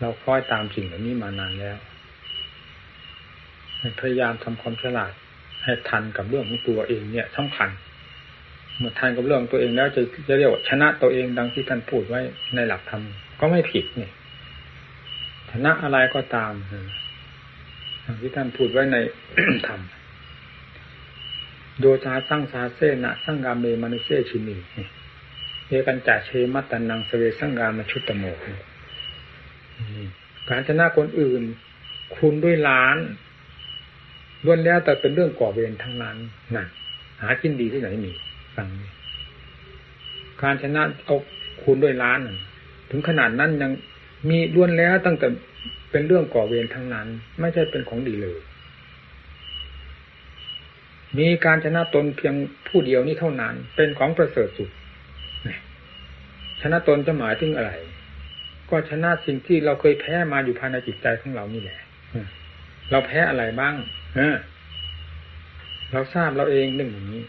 เราคล้อยตามสิ่งเหล่านี้มานานแล้วพยายามทำความฉลาดให้ทันกับเรื่องของตัวเองเนี่ยสำคัญเมื่อทันกับเรื่องตัวเองแล้วจะเรียกว่าชนะตัวเองดังที่ท่านพูดไว้ในหลักธรรมก็ไม่ผิดเนี่ยชนะอะไรก็ตามดังที่ท่านพูดไว้ใน ธรรมโยชาตั้งสาเสนะสังกาเมมนุเสชินีเอกันจะเชมัตตันนังสเวสังกามชุตตโมการชนะคนอื่นคุณด้วยล้านล้วนแล้วแต่เป็นเรื่องก่อเวรทั้งนั้นนั่นหากินดีที่ไหนมีฟังนี่การชนะเอาคุณด้วยล้านถึงขนาดนั้นยังมีล้วนแล้วตั้งแต่เป็นเรื่องก่อเวรทั้งนั้นไม่ใช่เป็นของดีเลยมีการชนะตนเพียงผู้เดียวนี้เท่านั้นเป็นของประเสริฐสุดชนะตนจะหมายถึงอะไรก็ชนะสิ่งที่เราเคยแพ้มาอยู่ภายในจิตใจของเรานี่แหละเราแพ้อะไรบ้างเราทราบเราเองเรื่องอย่างนี้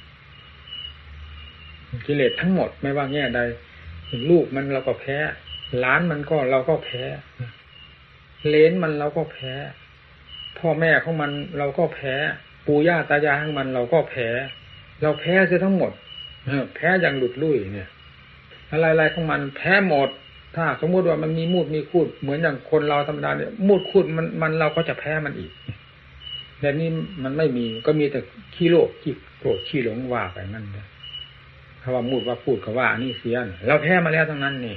กิเลสทั้งหมดไม่ว่าแง่ใดลูกมันเราก็แพ้หลานมันก็เราก็แพ้เลนมันเราก็แพ้พ่อแม่ของมันเราก็แพ้ปู่ย่าตายายของมันเราก็แพ้เราแพ้เสียทั้งหมดแพ้อย่างหลุดลุ่ยเนี่ยอะไรๆของมันแพ้หมดถ้าสมมติว่ามันมีมูดมีคูดเหมือนอย่างคนเราธรรมดาเนี่ยมูดคูดมันเราก็จะแพ้มันอีกแบบนี้มันไม่มีก็มีแต่ขี้โลภขี้โกรธขี้หลงว่าไปนั่นเลยคำว่ามูดว่าพูดเขาว่าอันนี้เสียเราแพ้มาแล้วทั้งนั้นนี่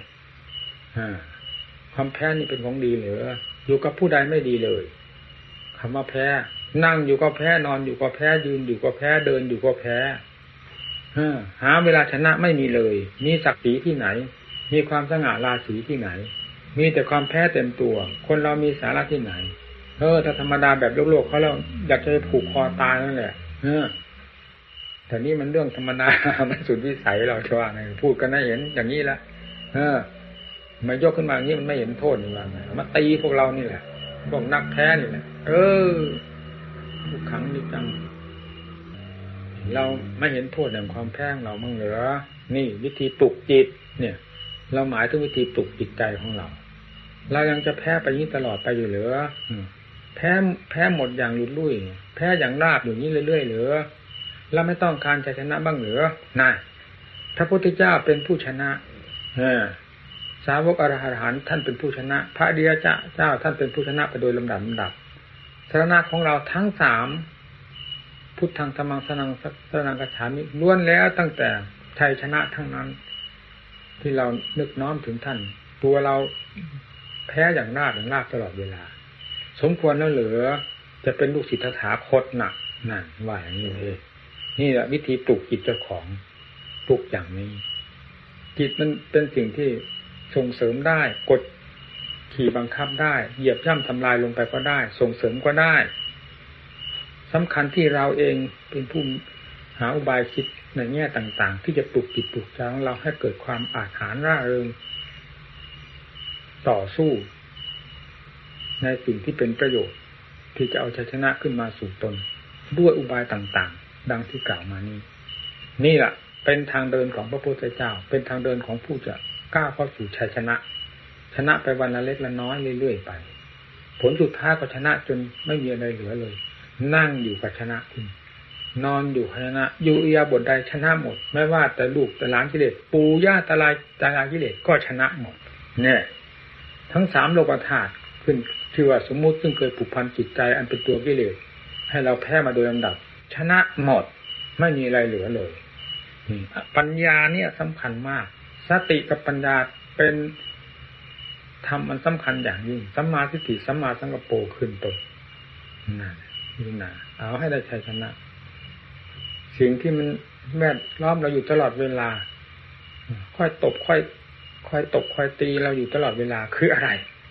ความแพ้นี่เป็นของดีเหรืออยู่กับผู้ใดไม่ดีเลยคำว่าแพ้นั่งอยู่ก็แพ้นอนอยู่ก็แพ้ยืนอยู่ก็แพ้เดินอยู่ก็แพ้หาเวลาชนะไม่มีเลยมีศักดิ์ศรีที่ไหนมีความสง่าราศีที่ไหนมีแต่ความแพ้เต็มตัวคนเรามีสาระที่ไหนถ้าธรรมดาแบบโลกเขาแล้วอยากจะผูกคอตายนั่นแหละแต่นี่มันเรื่องธรรมดามันสุดวิสัยเราจะว่าไงพูดกันให้เห็นอย่างนี้ละมายกขึ้นมาอย่างนี้มันไม่เห็นโทษนี่ว่าไงมาตีพวกเรานี่แหละพวกนักแพ้นี่แหละทุกครั้งนี่จังเราไม่เห็นโทษแห่งความแพ้เรามั่งเหรอนี่วิธีปลุกจิตเนี่ยเราหมายถึงวิธีปลุกจิตใจของเรายังจะแพ้ไปนี้ตลอดไปอยู่เหรอแพ้หมดอย่างหลุดลุ่ยแพ้อย่างราบอยู่นี้เรื่อยๆเหรอเราไม่ต้องการจะชนะบ้างเหรอน่ะพระพุทธเจ้าเป็นผู้ชนะสาวกอรหันต์ท่านเป็นผู้ชนะพระอริยเจ้าท่านเป็นผู้ชนะไปโดยลำดับสรณะของเราทั้ง3พุทธังธัมมังสนังกัจฉามิล้วนแล้วตั้งแต่ชัยชนะทั้งนั้นที่เรานึกน้อมถึงท่านตัวเราแพ้อย่างราบตลอดเวลาสมควรแล้วเหรือจะเป็นลูกศิษย์ตถาคตหนักนั่นว่าอย่างนี้เลยนี่แหละวิธีปลุกจิตเจ้าของปลุกอย่างนี้จิตมันเป็นสิ่งที่ส่งเสริมได้กดขี่บังคับได้เหยียบย่ำทำลายลงไปก็ได้ส่งเสริมก็ได้สำคัญที่เราเองเป็นผู้หาอุบายคิดในแง่ต่างๆที่จะปลุกจิตปลุกใจของเราให้เกิดความอาถรรพ์ร่าเริงต่อสู้ในสิ่งที่เป็นประโยชน์ที่จะเอาชัยชนะขึ้นมาสู่ตนด้วยอุบายต่างๆดังที่กล่าวมานี้นี่แหละเป็นทางเดินของพระพุทธเจ้าเป็นทางเดินของผู้จะก้าวเข้าสู่ชัยชนะไปวันละเล็กละน้อยเรื่อยๆไปผลสุดท้ายก็ชนะจนไม่มีอะไรเหลือเลยนั่งอยู่กับชนะคุณนอนอยู่ชนะอยู่อิริยาบถใดชนะหมดไม่ว่าแต่ลูกแต่หลานกิเลสปู่ย่าตายายกิเลสก็ชนะหมดเนี่ยทั้ง3โลกธาตุขึ้นชื่อว่าสมมุติซึ่งเคยผูกพันจิตใจอันเป็นตัวกิเลสให้เราแพ้มาโดยลำดับชนะหมดไม่มีอะไรเหลือเลยปัญญาเนี่ยสำคัญมากสติกับปัญญาเป็นธรรมมันสำคัญอย่างยิ่งสัมมาทิฏฐิสัมมาสังกัปโปขึ้นต้นนี่นะเอาให้ได้ชัยชนะสิ่งที่มันแวดล้อมเราอยู่ตลอดเวลาค่อยตบค่อยตีเราอยู่ตลอดเวลาคืออะไร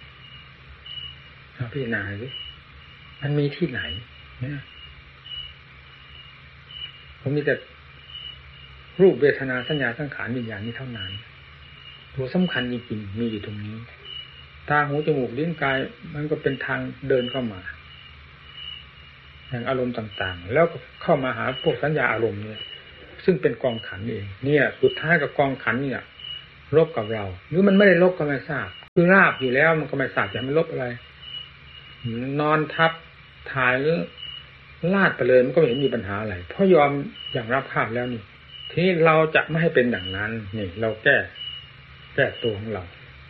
พิจารณาสิมันมีที่ไหนเนี่ยผมมีแต่รูปเวทนาสัญญาสังขารวิญญาณนี้เท่านั้นตัวสำคัญจริงๆมีอยู่ตรงนี้ตาหูจมูกลิ้นกายมันก็เป็นทางเดินเข้ามาแห่งอารมณ์ต่างๆแล้วเข้ามาหาพวกสัญญาอารมณ์เนี่ยซึ่งเป็นกองขันเองเนี่ยสุดท้ายกับกองขันเนี่ยรบกับเราหรือมันไม่ได้รบก็ไม่ทราบคือราบอยู่แล้วมันก็ไม่สาดจะไม่ลบอะไรนอนทับถ่ายลาดไปเลยมันก็ไม่เห็นมีปัญหาอะไรเพราะยอมอย่างรับคาบแล้วนี่ทีนี้เราจะไม่ให้เป็นอย่างนั้นนี่เราแก้ตัวของเรา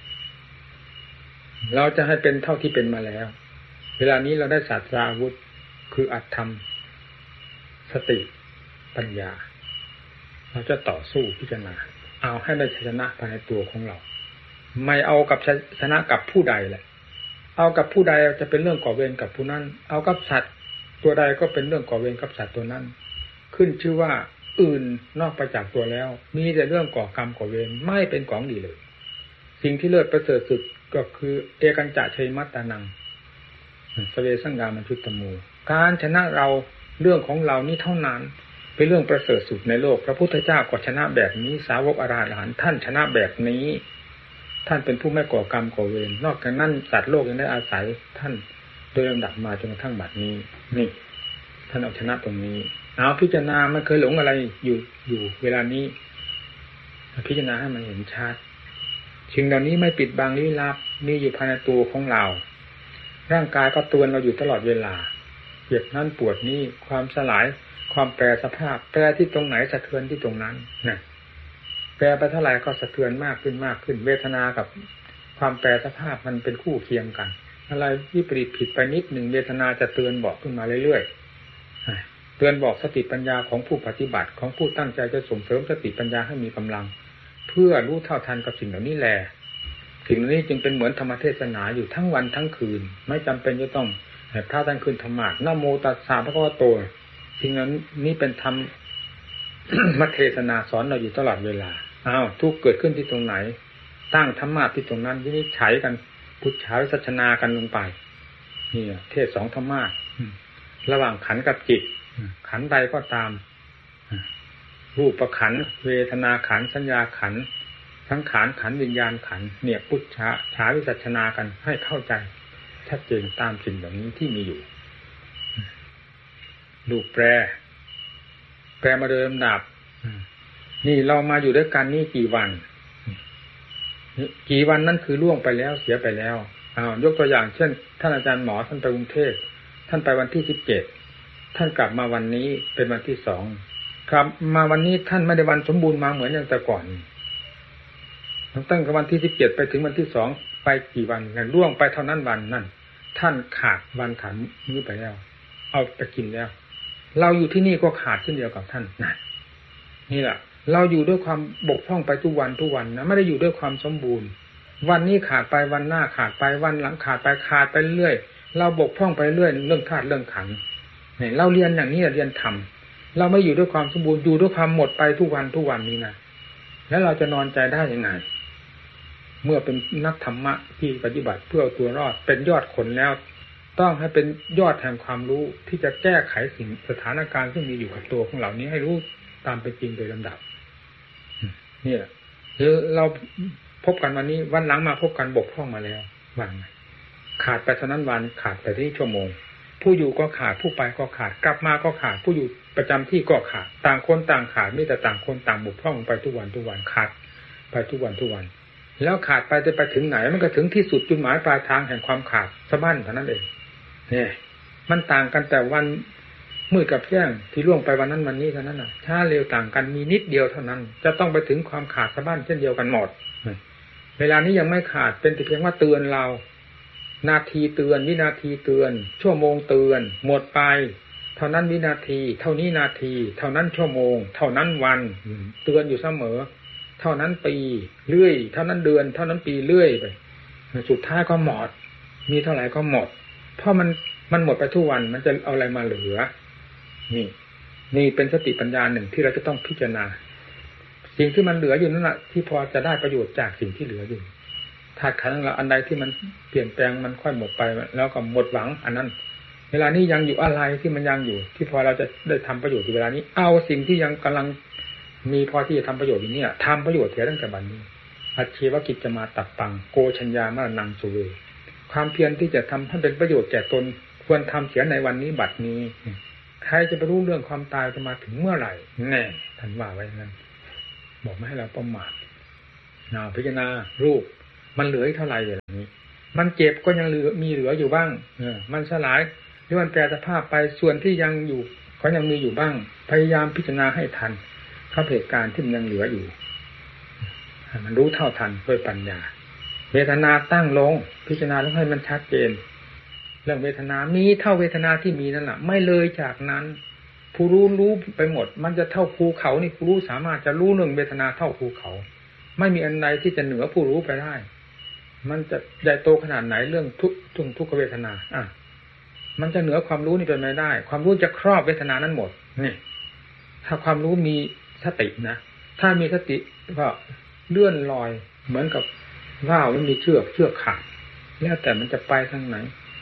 จะให้เป็นเท่าที่เป็นมาแล้วเวลานี้เราได้ศาสตราอาวุธคืออัตธรรมสติปัญญาเราจะต่อสู้พิจารณาเอาให้ได้ชนะภายในตัวของเราไม่เอากับชนะกับผู้ใดแหละเอากับผู้ใดจะเป็นเรื่องก่อเวรกับผู้นั้นเอากับสัตว์ตัวใดก็เป็นเรื่องก่อเวรกับสัตว์ตัวนั้นขึ้นชื่อว่าอื่นนอกไปจากตัวแล้วมีแต่เรื่องก่อกรรมก่อเวรไม่เป็นของดีเลยสิ่งที่เลิศประเสริฐสุดก็คือเอกัญจชัยมัตตานังสเวสังกามัญชุตตโมการชนะเราเรื่องของเรานี่เท่านั้นเป็นเรื่องประเสริฐสุดในโลกพระพุทธเจ้าก็ชนะแบบนี้สาวกอรหันต์ท่านชนะแบบนี้ท่านเป็นผู้ไม่ก่อกรรมก่อเวรนอกจากนั้นสัตว์โลกยังได้อาศัยท่านโดยลำดับมาจนกระทั่งบัดนี้นี่ท่านเอาชนะตรงนี้เอาพิจารณามันเคยหลงอะไรอยู่เวลานี้พิจารณาให้มันเห็นชัดสิ่งเหล่านี้ไม่ปิดบังลี้ลับมีอยู่ภายในตัวของเราร่างกายก็เตือนเราอยู่ตลอดเวลาเจ็บนั้นปวดนี้ความสลายความแปรสภาพแปรที่ตรงไหนสะเทือนที่ตรงนั้นนะแปรไปเท่าไหร่ก็สะเทือนมากขึ้นเวทนากับความแปรสภาพมันเป็นคู่เคียงกันอะไรวิปริตผิดไปนิดหนึ่งเวทนาจะเตือนบอกขึ้นมาเรื่อยๆเตือนบอกสติปัญญาของผู้ปฏิบัติของผู้ตั้งใจจะส่งเสริมสติปัญญาให้มีกำลังเพื่อรู้เท่าทันกับสิ่งเหล่านี้แหละสิ่งเหล่านี้จึงเป็นเหมือนธรรมเทศนาอยู่ทั้งวันทั้งคืนไม่จำเป็นจะต้องให้พระท่านคืนธรรมะนะโมตัสสะพระพุทธโตสิ่งนั้นนี่เป็นธรรม มัทเทศนาสอนเราอยู่ตลอดเวลาทุกเกิดขึ้นที่ตรงไหนตั้งธรรมะที่ตรงนั้นวินิจฉัยกันพุทธาวิสัชนากันลงไปนี่เทศสองธรรมะระหว่างขันธ์กับจิตขันธ์ใดก็ตามรูปขันธ์เวทนาขันธ์สัญญาขันธ์สังขารขันธ์วิญญาณขันธ์เนี่ยพุทธาวิสัชนากันให้เข้าใจชัดเจนตามสิ่งแบบนี้ที่มีอยู่รูปแปรมาโดยลำดับนี่เรามาอยู่ด้วยกันนี่กี่วันนั่นคือล่วงไปแล้วเสียไปแล้วยกตัวอย่างเช่นท่านอาจารย์หมอท่านไปกรุงเทพท่านไปวันที่17ท่านกลับมาวันนี้เป็นวันที่2ครับมาวันนี้ท่านไม่ได้วันสมบูรณ์มาเหมือนอย่างแต่ก่อนตั้งแต่วันที่17ไปถึงวันที่2ไปกี่วันงั้นล่วงไปเท่านั้นวันนั่นท่านขาดวันขันมื้อไปแล้วเอาไปกินแล้วเราอยู่ที่นี่ก็ขาดเช่นเดียวกับท่านนี่แหละเราอยู่ด้วยความบกพร่องไปทุกวันนะไม่ได้อยู่ด้วยความสมบูรณ์วันนี้ขาดไปวันหน้าขาดไปวันหลังขาดไปเรื่อยเราบกพร่องไปเรื่อยเรื่องธาตุเรื่องขันธ์เนี่ยเราเรียนอย่างนี้เรียนธรรมเราไม่อยู่ด้วยความสมบูรณ์อยู่ด้วยความหมดไปทุกวันนี้นะแล้วเราจะนอนใจได้ยังไงเมื่อเป็นนักธรรมะที่ปฏิบัติเพื่อเอาตัวรอดเป็นยอดขนแล้วต้องให้เป็นยอดแห่งความรู้ที่จะแก้ไขสิ่งสถานการณ์ซึ่งมีอยู่กับตัวของเหล่านี้ให้รู้ตามเป็นจริงโดยลำดับนี่แหละคือเราพบกันวันนี้วันหลังมาพบกันบกพร่องมาแล้ววันขาดไปเท่านั้นวันขาดไปที่ชั่วโมงผู้อยู่ก็ขาดผู้ไปก็ขาดกลับมาก็ขาดผู้อยู่ประจำที่ก็ขาดต่างคนต่างขาดไม่แต่ต่างคนต่างบกพร่องไปทุกวันขาดไปทุกวันแล้วขาดไปจะไปถึงไหนมันก็ถึงที่สุดจุดหมายปลายทางแห่งความขาดสะบั้นเท่านั้นเองเนี่ยมันต่างกันแต่วันมืดกับแจ้งที่ล่วงไปวันนั้นวันนี้เท่านั้นน่ะช้าเร็วต่างกันมีนิดเดียวเท่านั้นจะต้องไปถึงความขาดสะบั้นเช่นเดียวกันหมดเวลานี้ยังไม่ขาดเป็นแต่เพียงว่าเตือนเรานาทีเตือนวินาทีเตือนชั่วโมงเตือนหมดไปเท่านั้นวินาทีเท่านี้นาทีเท่านั้นชั่วโมงเท่านั้นวันเตือนอยู่เสมอเท่านั้นปีเรื่อยเท่านั้นเดือนเท่านั้นปีเรื่อยไปสุดท้ายก็หมดมีเท่าไหร่ก็หมดเพราะมันหมดไปทุกวันมันจะเอาอะไรมาเหลือนี่เป็นสติปัญญาหนึ่งที่เราจะต้องพิจารณาสิ่งที่มันเหลืออยู่นั่นแหละที่พอจะได้ประโยชน์จากสิ่งที่เหลืออยู่ธาตุขันธ์เราอันใดที่มันเปลี่ยนแปลงมันค่อยหมดไปแล้วก็หมดหวังอันนั้นเวลานี้ยังอยู่อะไรที่มันยังอยู่ที่พอเราจะได้ทำประโยชน์ในเวลานี้เอาสิ่งที่ยังกำลังมีพอที่จะทำประโยชน์อยู่เนี่ยทำประโยชน์เสียตั้งแต่บัดนี้อัจฉีวกิจจะมาตัดปังโกชัญญามรณังสุเวความเพียรที่จะทำให้เป็นประโยชน์แก่ตนควรทำเสียในวันนี้บัดนี้ใครจะไปรู้เรื่องความตายจะมาถึงเมื่อไหร่แน่ท่านว่าไว้งั้นบอกไม่ให้เราประมาทพิจารณารูปมันเหลือเท่าไหร่อย่างนี้มันเจ็บก็ยังเหลืออยู่บ้างมันสลายหรือมันแปรสภาพไปส่วนที่ยังอยู่ก็ยังมีอยู่บ้างพยายามพิจารณาให้ทันกับเหตุการณ์ที่มันยังเหลืออยู่มันรู้เท่าทันด้วยปัญญาเวทนาตั้งลงพิจารณาแล้วให้มันชัดเจนเรื่องเวทนามีเท่าเวทนาที่มีนั่นแหละไม่เลยจากนั้นผู้รู้ไปหมดมันจะเท่าภูเขานี่ผู้รู้สามารถจะรู้เรื่องเวทนาเท่าภูเขาไม่มีอันใดที่จะเหนือผู้รู้ไปได้มันจะใหญ่โตขนาดไหนเรื่องทุกขเวทนามันจะเหนือความรู้นี่เป็นไม่ได้ความรู้จะครอบเวทนานั้นหมดนี่ถ้าความรู้มีสตินะถ้ามีสติก็เลื่อนลอยเหมือนกับว่าวมันมีเชือกขาดแล้วแต่มันจะไปทางไหน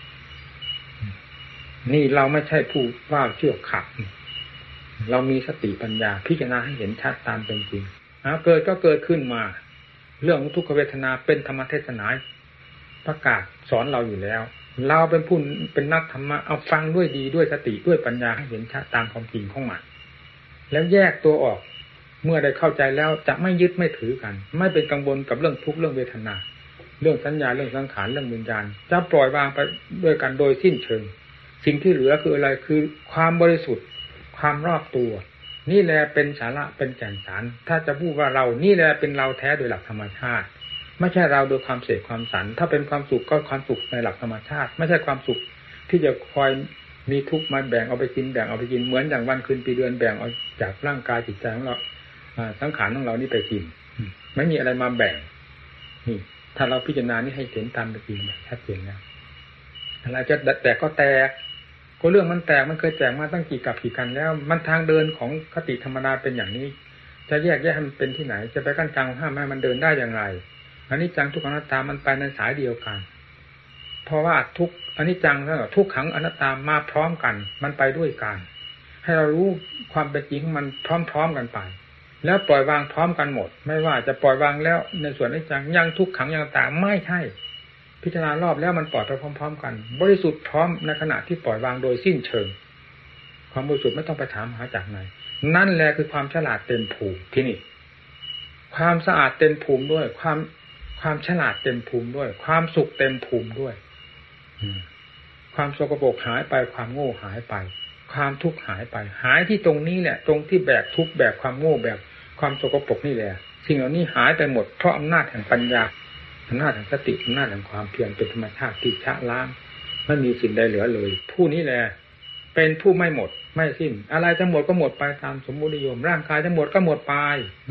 นี่เราไม่ใช่ผู้ว่าวเชือกขาดเรามีสติปัญญาพิจารณาให้เห็นชัดตามเป็นจริงเกิดก็เกิดขึ้นมาเรื่องทุกขเวทนาเป็นธรรมเทศนาประกาศสอนเราอยู่แล้วเราเป็นนักธรรมะเอาฟังด้วยดีด้วยสติด้วยปัญญาให้เห็นชัดตามความจริงของมันแล้วแยกตัวออกเมื่อได้เข้าใจแล้วจะไม่ยึดไม่ถือกันไม่เป็นกังวลกับเรื่องทุกข์เรื่องเวทนาเรื่องสัญญาเรื่องสังขารเรื่องวิญญาณจะปล่อยวางไปด้วยกันโดยสิ้นเชิงสิ่งที่เหลือคืออะไรคือความบริสุทธิ์ความรอบตัวนี่แหละเป็นสาระเป็นแก่นสารถ้าจะพูดว่าเรานี่แหละเป็นเราแท้โดยหลักธรรมชาติไม่ใช่เราโดยความเสพความสันถ้าเป็นความสุขก็ความสุขในหลักธรรมชาติไม่ใช่ความสุขที่จะคอยมีทุกข์มาแบ่งเอาไปกินเหมือนอย่างวันคืนปีเดือนแบ่งเอาจากร่างกายจิตใจของเราสังขารของเรานี่ไปกินไม่มีอะไรมาแบ่งนี่ถ้าเราพิจารณานี่ให้เห็นตามเป็นจริงชัดเจนแล้วอะไรจะแตกก็แตกก็เรื่องมันแตกมันเคยแตกมาตั้งกี่กับกี่กันแล้วมันทางเดินของคติธรรมดาเป็นอย่างนี้จะแยกให้มันเป็นที่ไหนจะไปกั้นกลางห้ามให้มันเดินได้อย่างไรอันนี้จังทุกขังอนัตตามันไปในสายเดียวกันเพราะว่าทุกอันนี้จังแล้วทุกขังอนัตตามาพร้อมกันมันไปด้วยกันให้เรารู้ความเป็นจริงมันพร้อมกันไปแล้วปล่อยวางพร้อมกันหมดไม่ว่าจะปล่อยวางแล้วในส่วนอนิจจังยังทุกขังยังตาไม่ใช่พิจารณารอบแล้วมันปล่อยไปพร้อมๆกันบริสุทธิ์พร้อมในขณะที่ปล่อยวางโดยสิ้นเชิงความบริสุทธิ์ไม่ต้องไปถามหาจากไหนนั่นแหละคือความฉลาดเต็มภูมิที่นี่ความสะอาดเต็มภูมิด้วยความฉลาดเต็มภูมิด้วยความสุขเต็มภูมิด้วยความสกปรกหายไปความโง่หายไปความทุกข์หายไปหายที่ตรงนี้แหละตรงที่แบกทุกข์แบกความโง่แบกความสกปรกนี่แหละสิ่งเหล่านี้หายไปหมดเพราะอำนาจแห่งปัญญาอำนาจแห่งสติอำนาจแห่งความเพียรเป็นธรรมชาติที่ชะล้างไม่มีสิ่งใดเหลือเลยผู้นี้แหละเป็นผู้ไม่หมดไม่สิ้นอะไรจะหมดก็หมดไปตามสมมุตินิยมร่างกายจะหมดก็หมดไป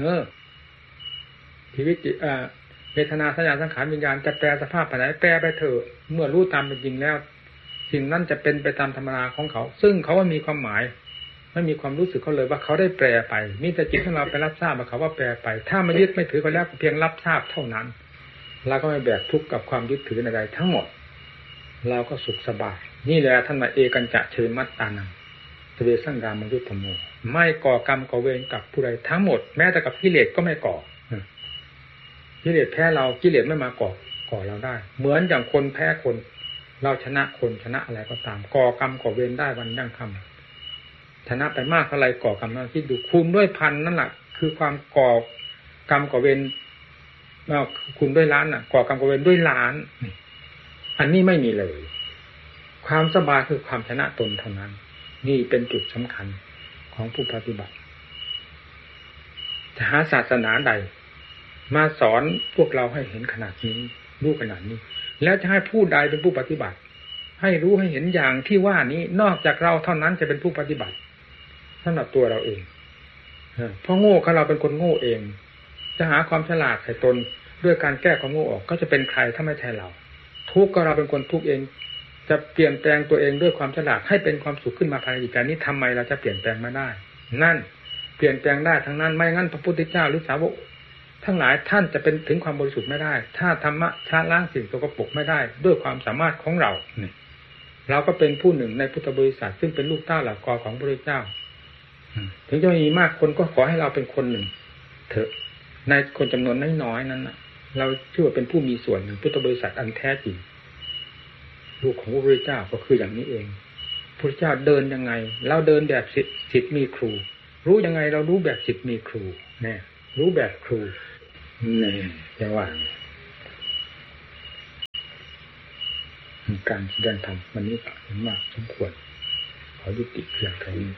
ชีวิตเวทนาสัญญาสังขารวิญญาณจะแปรสภาพไปไหนแปรไปเถอะเมื่อรู้ตามเป็นจริงแล้วสิ่งนั้นจะเป็นไปตามธรรมดาของเขาซึ่งเขาว่ามีความหมายไม่มีความรู้สึกเขาเลยว่าเขาได้แปรไปมีแต่จิตของเราไปรับทราบว่าเขาว่าแปรไปถ้าไม่ยึดไม่ถือก็แล้วเพียงรับทราบเท่านั้นเราก็ไม่แบกทุกข์กับความยึดถือใดๆทั้งหมดเราก็สุขสบายนี่แหละท่านว่าเอกัญจะเชมัตตานังทเวสังกามยุทธโมไม่ก่อกรรมก่อเวรกับผู้ใดทั้งหมดแม้แต่กับกิเลสก็ไม่ก่อกิเลสแพ้เรากิเลสไม่มาก่อเราได้เหมือนอย่างคนแพ้คนเราชนะคนชนะอะไรก็ตามก่อกรรมก่อเวรได้วันยั่งค่ำชนะไปมากเท่าไรก่อกรรมนั้นคิดดูคูณด้วยพันนั่นแหละคือความก่อกรรมก่อเวรคูณด้วยล้านน่ะก่อกรรมก่อเวรด้วยล้านอันนี้ไม่มีเลยความสบายคือความชนะตนเท่านั้นนี่เป็นจุดสำคัญของผู้ปฏิบัติจะหาศาสนาใดมาสอนพวกเราให้เห็นขนาดนี้รู้ขนาดนี้แล้วจะให้ผู้ใดเป็นผู้ปฏิบัติให้รู้ให้เห็นอย่างที่ว่านี้นอกจากเราเท่านั้นจะเป็นผู้ปฏิบัติสำหรับตัวเราเองเพราะโง่เราเป็นคนโง่เองจะหาความฉลาดใส่ตนด้วยการแก้ความโง่ออกก็จะเป็นใครถ้าไม่ใช่เราทุกข์ก็เราเป็นคนทุกข์เองจะเปลี่ยนแปลงตัวเองด้วยความฉลาดให้เป็นความสุขขึ้นมาภายในจิตใจนี้ทำไมเราจะเปลี่ยนแปลงไม่ได้นั่นเปลี่ยนแปลงได้ทั้งนั้นไม่งั้นพระพุทธเจ้าหรือสาวกทั้งหลายท่านจะเป็นถึงความบริสุทธิ์ไม่ได้ถ้าธรรมะชะล้างสิ่งสกปรกไม่ได้ด้วยความสามารถของเราเนี่ยเราก็เป็นผู้หนึ่งในพุทธบริษัทซึ่งเป็นลูกเต้าหลักกอของพระพุทธเจ้าถึงจะมีมากคนก็ขอให้เราเป็นคนหนึ่งเถอะในคนจำนวนน้อยๆนั้นเราชื่อว่าเป็นผู้มีส่วนในพุทธบริษัทอันแท้จริงลูกของพระพุทธเจ้าก็คืออย่างนี้เองพระพุทธเจ้าเดินยังไงเราเดินแบบศิษย์มีครูรู้ยังไงเรารู้แบบศิษย์มีครูเนี่ยรู้แบบครูนี่จะว่าการแสดงธรรมวันนี้เห็นมากสมควรขอยุติเพียงเท่านี้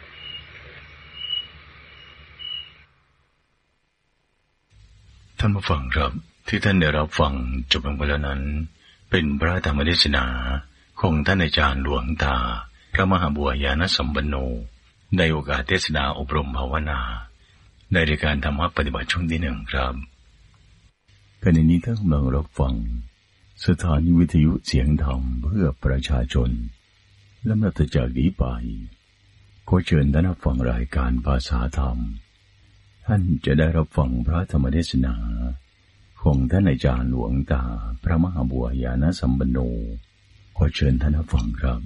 ท่านผู้ฟังครับที่ท่านได้รับฟังจบลงไปแล้วนั้นเป็นพระธรรมเทศนาของท่านอาจารย์หลวงตาพระมหาบัวยานสัมปันโนในโอกาสเทศนาอบรมภาวนาในรายการธรรมะปฏิบัติช่วงที่หนึ่งครับขณะนี้ท่านกำลังรับฟังสถานีวิทยุเสียงธรรมเพื่อประชาชนลำดับจากนี้ไปขอเชิญท่านรับฟังรายการภาษาธรรมท่านจะได้รับฟังพระธรรมเทศนาของท่านอาจารย์หลวงตาพระมหาบัวยานสัมปันโนขอเชิญท่านรับฟังครับ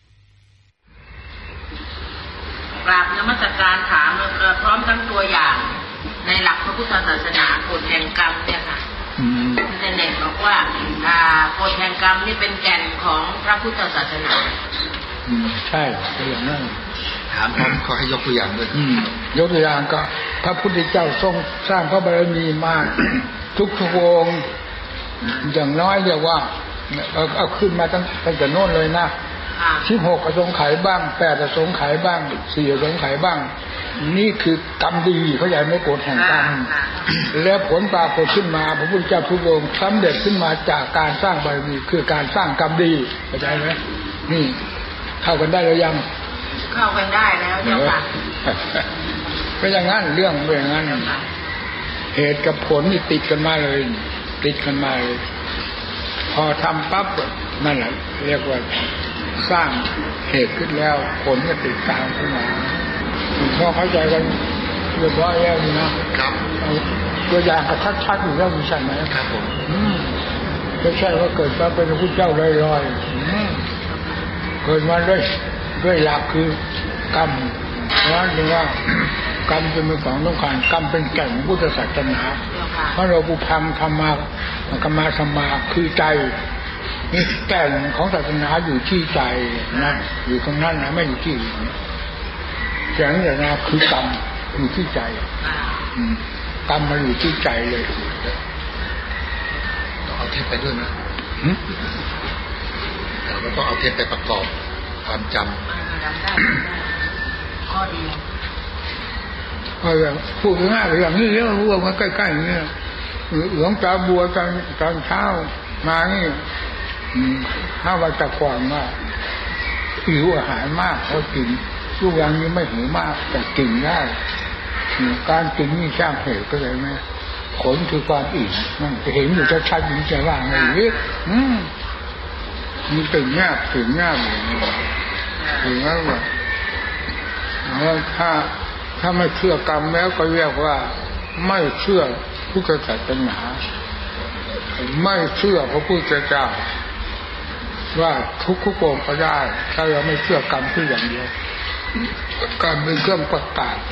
กราบนมัสการถามพร้อมทั้งตัวอย่างในหลักพระพุทธศาสนากฎแห่งกรรมเนี่ยค่ะอินเทอร์เน็ตบอกว่ากฎแห่งกรรมนี่เป็นแก่นของพระพุทธศาสนาใช่เป็นอย่างนั้นถามพร้อมขอให้ยกตัวอย่างด้วยยกตัวอย่างก็พระพุทธเจ้าทรงสร้างพระบารมีมาทุกองค์อย่างน้อยเรียกว่าเอาขึ้นมาตั้งแต่โน่นเลยนะ16อสงไขยบ้าง8อสงไขยบ้าง4อสงไขยบ้างนี่คือกรรมดีเขาใหญ่ไม่โกรธแห่งกรรมแล้วผลปรากฏขึ้นมาพระพุทธเจ้าทุกองค์สำเร็จขึ้นมาจากการสร้างบารมีคือการสร้างกรรมดีเข้าใจไหมนี่เข้ากันได้หรือยังเข้ากันได้แล้วเจ้าค่ะเป็นอย่างนั้นเรื่องเป็นอย่างนั้นเหตุกับผลนี่ติดกันมาเลยติดกันมาเลยพอทำปั๊บนั่นแหละเรียกว่าสร้างเหตุขึ้นแล้วผลก็ติดตามขึ้นมาพอเข้าใจกันเรียบร้อยแล้วนี่นะครับตัวอย่างก็ชัดๆอยู่แล้วมีใช่ไหมครับผมไม่ใช่ว่าเกิดมาเป็นพระพุทธเจ้าลอยๆเกิดมาด้วยหลักคือกรรมนั่นคือว่ากรรมเป็นของต้องการกรรมเป็นแก่นพุทธศาสนาเพราะเราบุพังธรรมะคือใจนี่แก่นของศาสนาอยู่ที่ใจนะอยู่ตรงนั้นนะไม่อยู่ที่อื่นแก่นศาสนาคือกรรมอยู่ที่ใจกรรมมาอยู่ที่ใจเลยต้องเอาเทปไปด้วยนะเราต้องเอาเทปไปประกอบความจำข้อดีอย่างพูดง่ายๆอย่างนี้เรื่องรู้ว่ามันใกล้ๆนี่หลวงตาบัวตอนเช้ามานี่ถ้าว่าจะก่อนว่าหิวอาหารมากเขากินลูกอย่างนี้ไม่หิวมากแต่กินได้การกินนี่สร้างเหตุก็เลยไหมผลคือความอิ่มนั่นจะเห็นอยู่ชัดๆยิ่งจะว่างเลยมันตื่นง่ายอย่างนี้ถึงแล้วว่าถ้าไม่เชื่อกรรมแล้วก็เรียกว่าไม่เชื่อพุทธศาสนาไม่เชื่อพระพุทธเจ้าว่าทุกข์โกงก็ได้ถ้าเราไม่เชื่อกรรมที่อย่างเดียวกรรมเป็นเครื่องประกาศ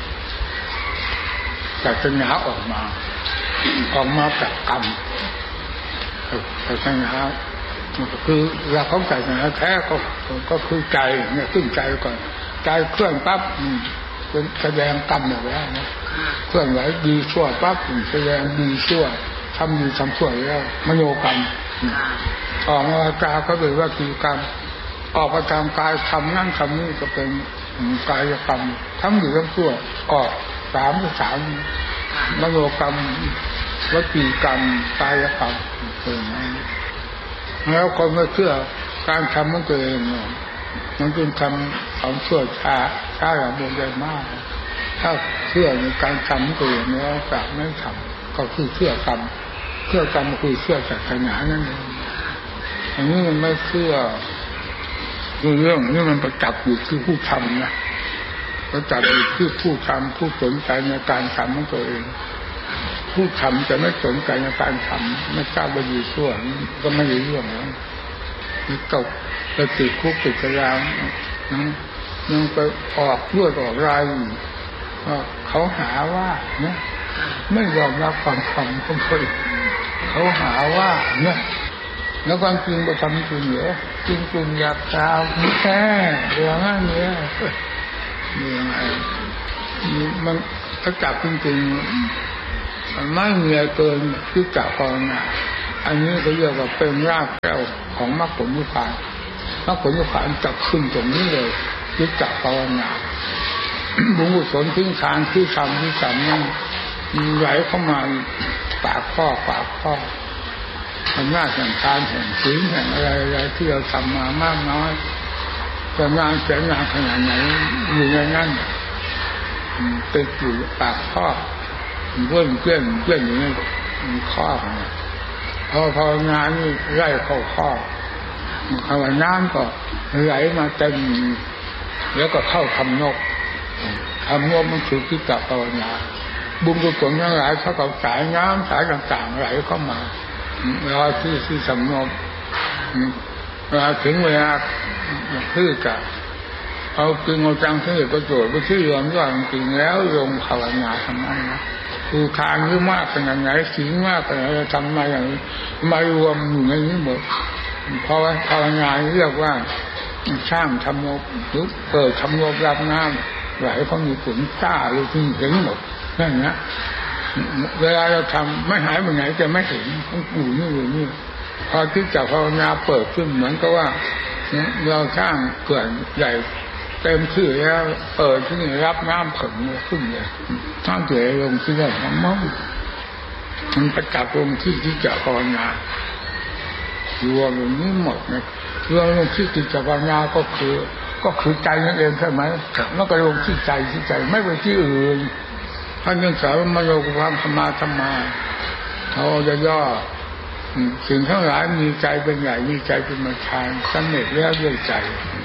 ศาสนาออกมาจากกรรมศาสนาคือหลักของศาสนาแท้ก็คือใจเนี่ยขึ้นใจก่อนใจเคลื่อนปั๊บเป็นแสดงกรรมอย่างนี้นะเคลื่อนไหวดีชั่วปั๊บแสดงดีชั่วทำดีทำชั่วแล้วมโนกรรมออกมาจาก็เป็นว่าคือกรรมออกมาทางกายทำนั่นทำนี่ก็เป็นกายกรรมทั้งดีทั้งชั่วออก3มโนกรรมวจีกรรมกายกรรมเป็นแล้วคนไม่เชื่อการทำของตัวเองมันจึงทำของชั่วช้าอย่างบนใจมากถ้าเชื่อในการทำของตัวเองแล้วจะไม่ทำก็คือเชื่อกรรมคือเชื่อศาสนานั่นเองอันนี้มันไม่เชื่อเรื่องนี้มันประจักษ์อยู่ที่ผู้ทำนะประจักษ์อยู่ที่ผู้ทำผู้สนใจในการทำของตัวเองผู้ทำจะไม่สนใจในการทำไม่ทราบว่าดีชั่วก็ไม่รู้เรื่องแล้วนี่ตกไปติดคุกติดตารางยังไปออกเลือดออกรายเขาหาว่าเนี่ยไม่ยอมรับความทำของตัวเองเขาหาว่าเนี่ยแล้วความจริงไปทำจริงเหรอจริงอยากสาวแค่เรื่องนั้นเนี่ยยังไงมันถ้าจับจริงๆมันไม่มีอะไรเกินที่จับภาวนาอันนี้ก็เรียกว่าเป็นรากแก้วของมรรคผลนิพพานมรรคผลนิพพานจะขึ้นตรงนี้เลยยึดจักภาวนาบุญกุศลทิ้งทานที่ทำนั้นไหลเข้ามาปากข้ออำนาจแห่งทานแห่งศีลแห่งอะไรที่เราทำมามากน้อยจะงานเสียงานขนาดไหนอยู่ในนั้นติดอยู่ปากข้อเพื่อนอยู่ในข้อพองานนี่ไล่เข้าข้อคำว่าน้ำก็ไหลมาเต็มแล้วก็เข้าทำนกมันคือที่จับภาวนาบุญกุศลทั้งหลายเท่ากับสายน้ำสายต่างๆไหลเข้ามารอที่สำนกถึงเวลาคือกับเอาจริงเอาจังที่ประโยชน์ไปที่รวมด้วยจริงแล้วลงภาวนาทำนั้นนะคือทานหรือมากขนาดไหนศีลมากขนาดไหนทำมาอย่างมารวมอยู่ในนี้หมดเพราะว่าภาวนาเรียกว่าสร้างธรรมโมหรือเปิดธรรมโมรับน้ำไหลเขามีผลจ้าเลยที่เห็นหมดนั่นนะเวลาเราทำไม่หายไปไหนจะไม่เห็นต้องอยู่นี่พอที่จะภาวนาเปิดขึ้นเหมือนกับว่าเราสร้างเขื่อนใหญ่เต็มที่แล้วเปิดที่นี่รับน้ำผึ่งขึ้นเลยน้ำเดือดลงที่นั่นมันประจับลงที่จะภาวนารวมลงนี้หมดนะรวมลงที่จะภาวนาก็คือใจนั่นเองใช่ไหมแล้วก็ลงที่ใจไม่ไปที่อื่นท่านยังสอนมาโยกความธรรมาเขาจะย่อสิ่งทั้งหลายมีใจเป็นใหญ่มีใจเป็นประธานสำเร็จแล้วด้วยใจ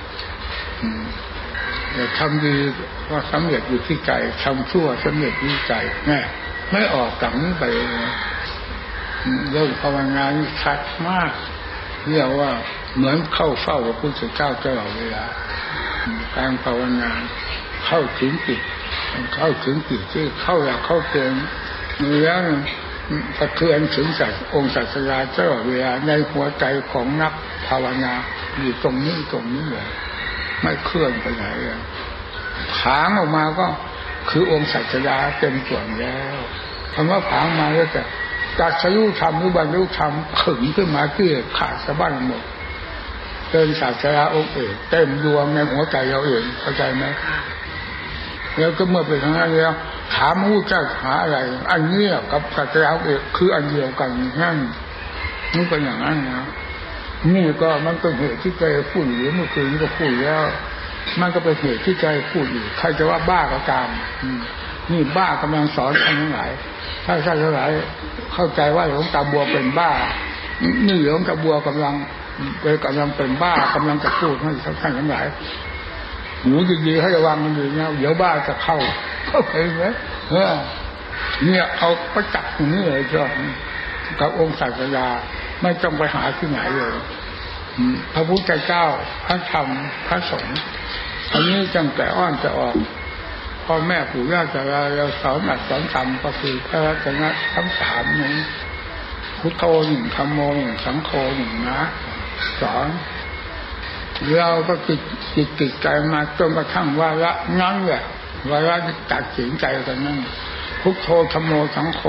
ทำดีก็สำเร็จอยู่ที่ใจทำชั่วสำเร็จที่ใจแน่ไม่ออกจากนี้ไปเรื่องภาวนานี่ชัดมากเรียกว่าเหมือนเข้าเฝ้าพระพุทธเจ้าตลอดเวลาการภาวนาเข้าถึงจิตที่เข้าหลักเข้าเกณฑ์แล้วกระเทือนถึงองค์ศาสดาตลอดเวลาในหัวใจของนักภาวนาอยู่ตรงนี้เลยไม่เคลื่อนไปไหนเลยผางออกมาก็คือองค์ศาสดาเต็มส่วนแล้วคำว่าผางมาแล้วจะจัดสรุปธรรมหรือบรรลุธรรมขึงขึ้นมาที่ขาดสะบั้นหมดเป็นศาสดาองค์เอกเต็มดวงในหัวใจเราเองเข้าใจไหมแล้วก็เมื่อเป็นทางนั้นแล้วถามผู้เจ้าหาอะไรอันนี้กับศาสดาองค์เอกคืออันเดียวกันนั่นมันเป็นอย่างนั้นนะนี่ก็มันเป็นเหตุที่ใจพูดหรือเมื่อคืนก็พูดแล้วมันก็เป็นเหตุที่ใจพูดอีกใครจะว่าบ้าก็ตามนี่บ้ากำลังสอนท่านทั้งหลายถ้าท่านทั้งหลายเข้าใจว่าหลวงตาบัวเป็นบ้านี่หลวงตาบัวกำลังเป็นบ้ากำลังจะพูดให้ท่านทั้งหลายหูดีๆให้ระวังมันดีนะเดี๋ยวบ้าจะเข้าไปไหมเนี่ยเอาประจักษ์ตรงนี้เลยจ้ะกับองค์ศาสดาไม่ต้องไปหาที่ไหนเลยพระพุทธเจ้าพระธรรมพระสงฆ์อันนี้จังแต่อ้อนจะออกพ่อแม่ปู่ย่าตายายเราสอนอัดสอนทำก็คือพระรัตนทั้งสามนี้พุทโธหนึ่งธัมโมหนึ่งสังโฆหนึ่งนะสอนเราก็ติดใจมาจนกระทั่งวาระนั้นแหละวาระที่ตัดสินใจกันนั่นพุทโธธัมโมสังโฆ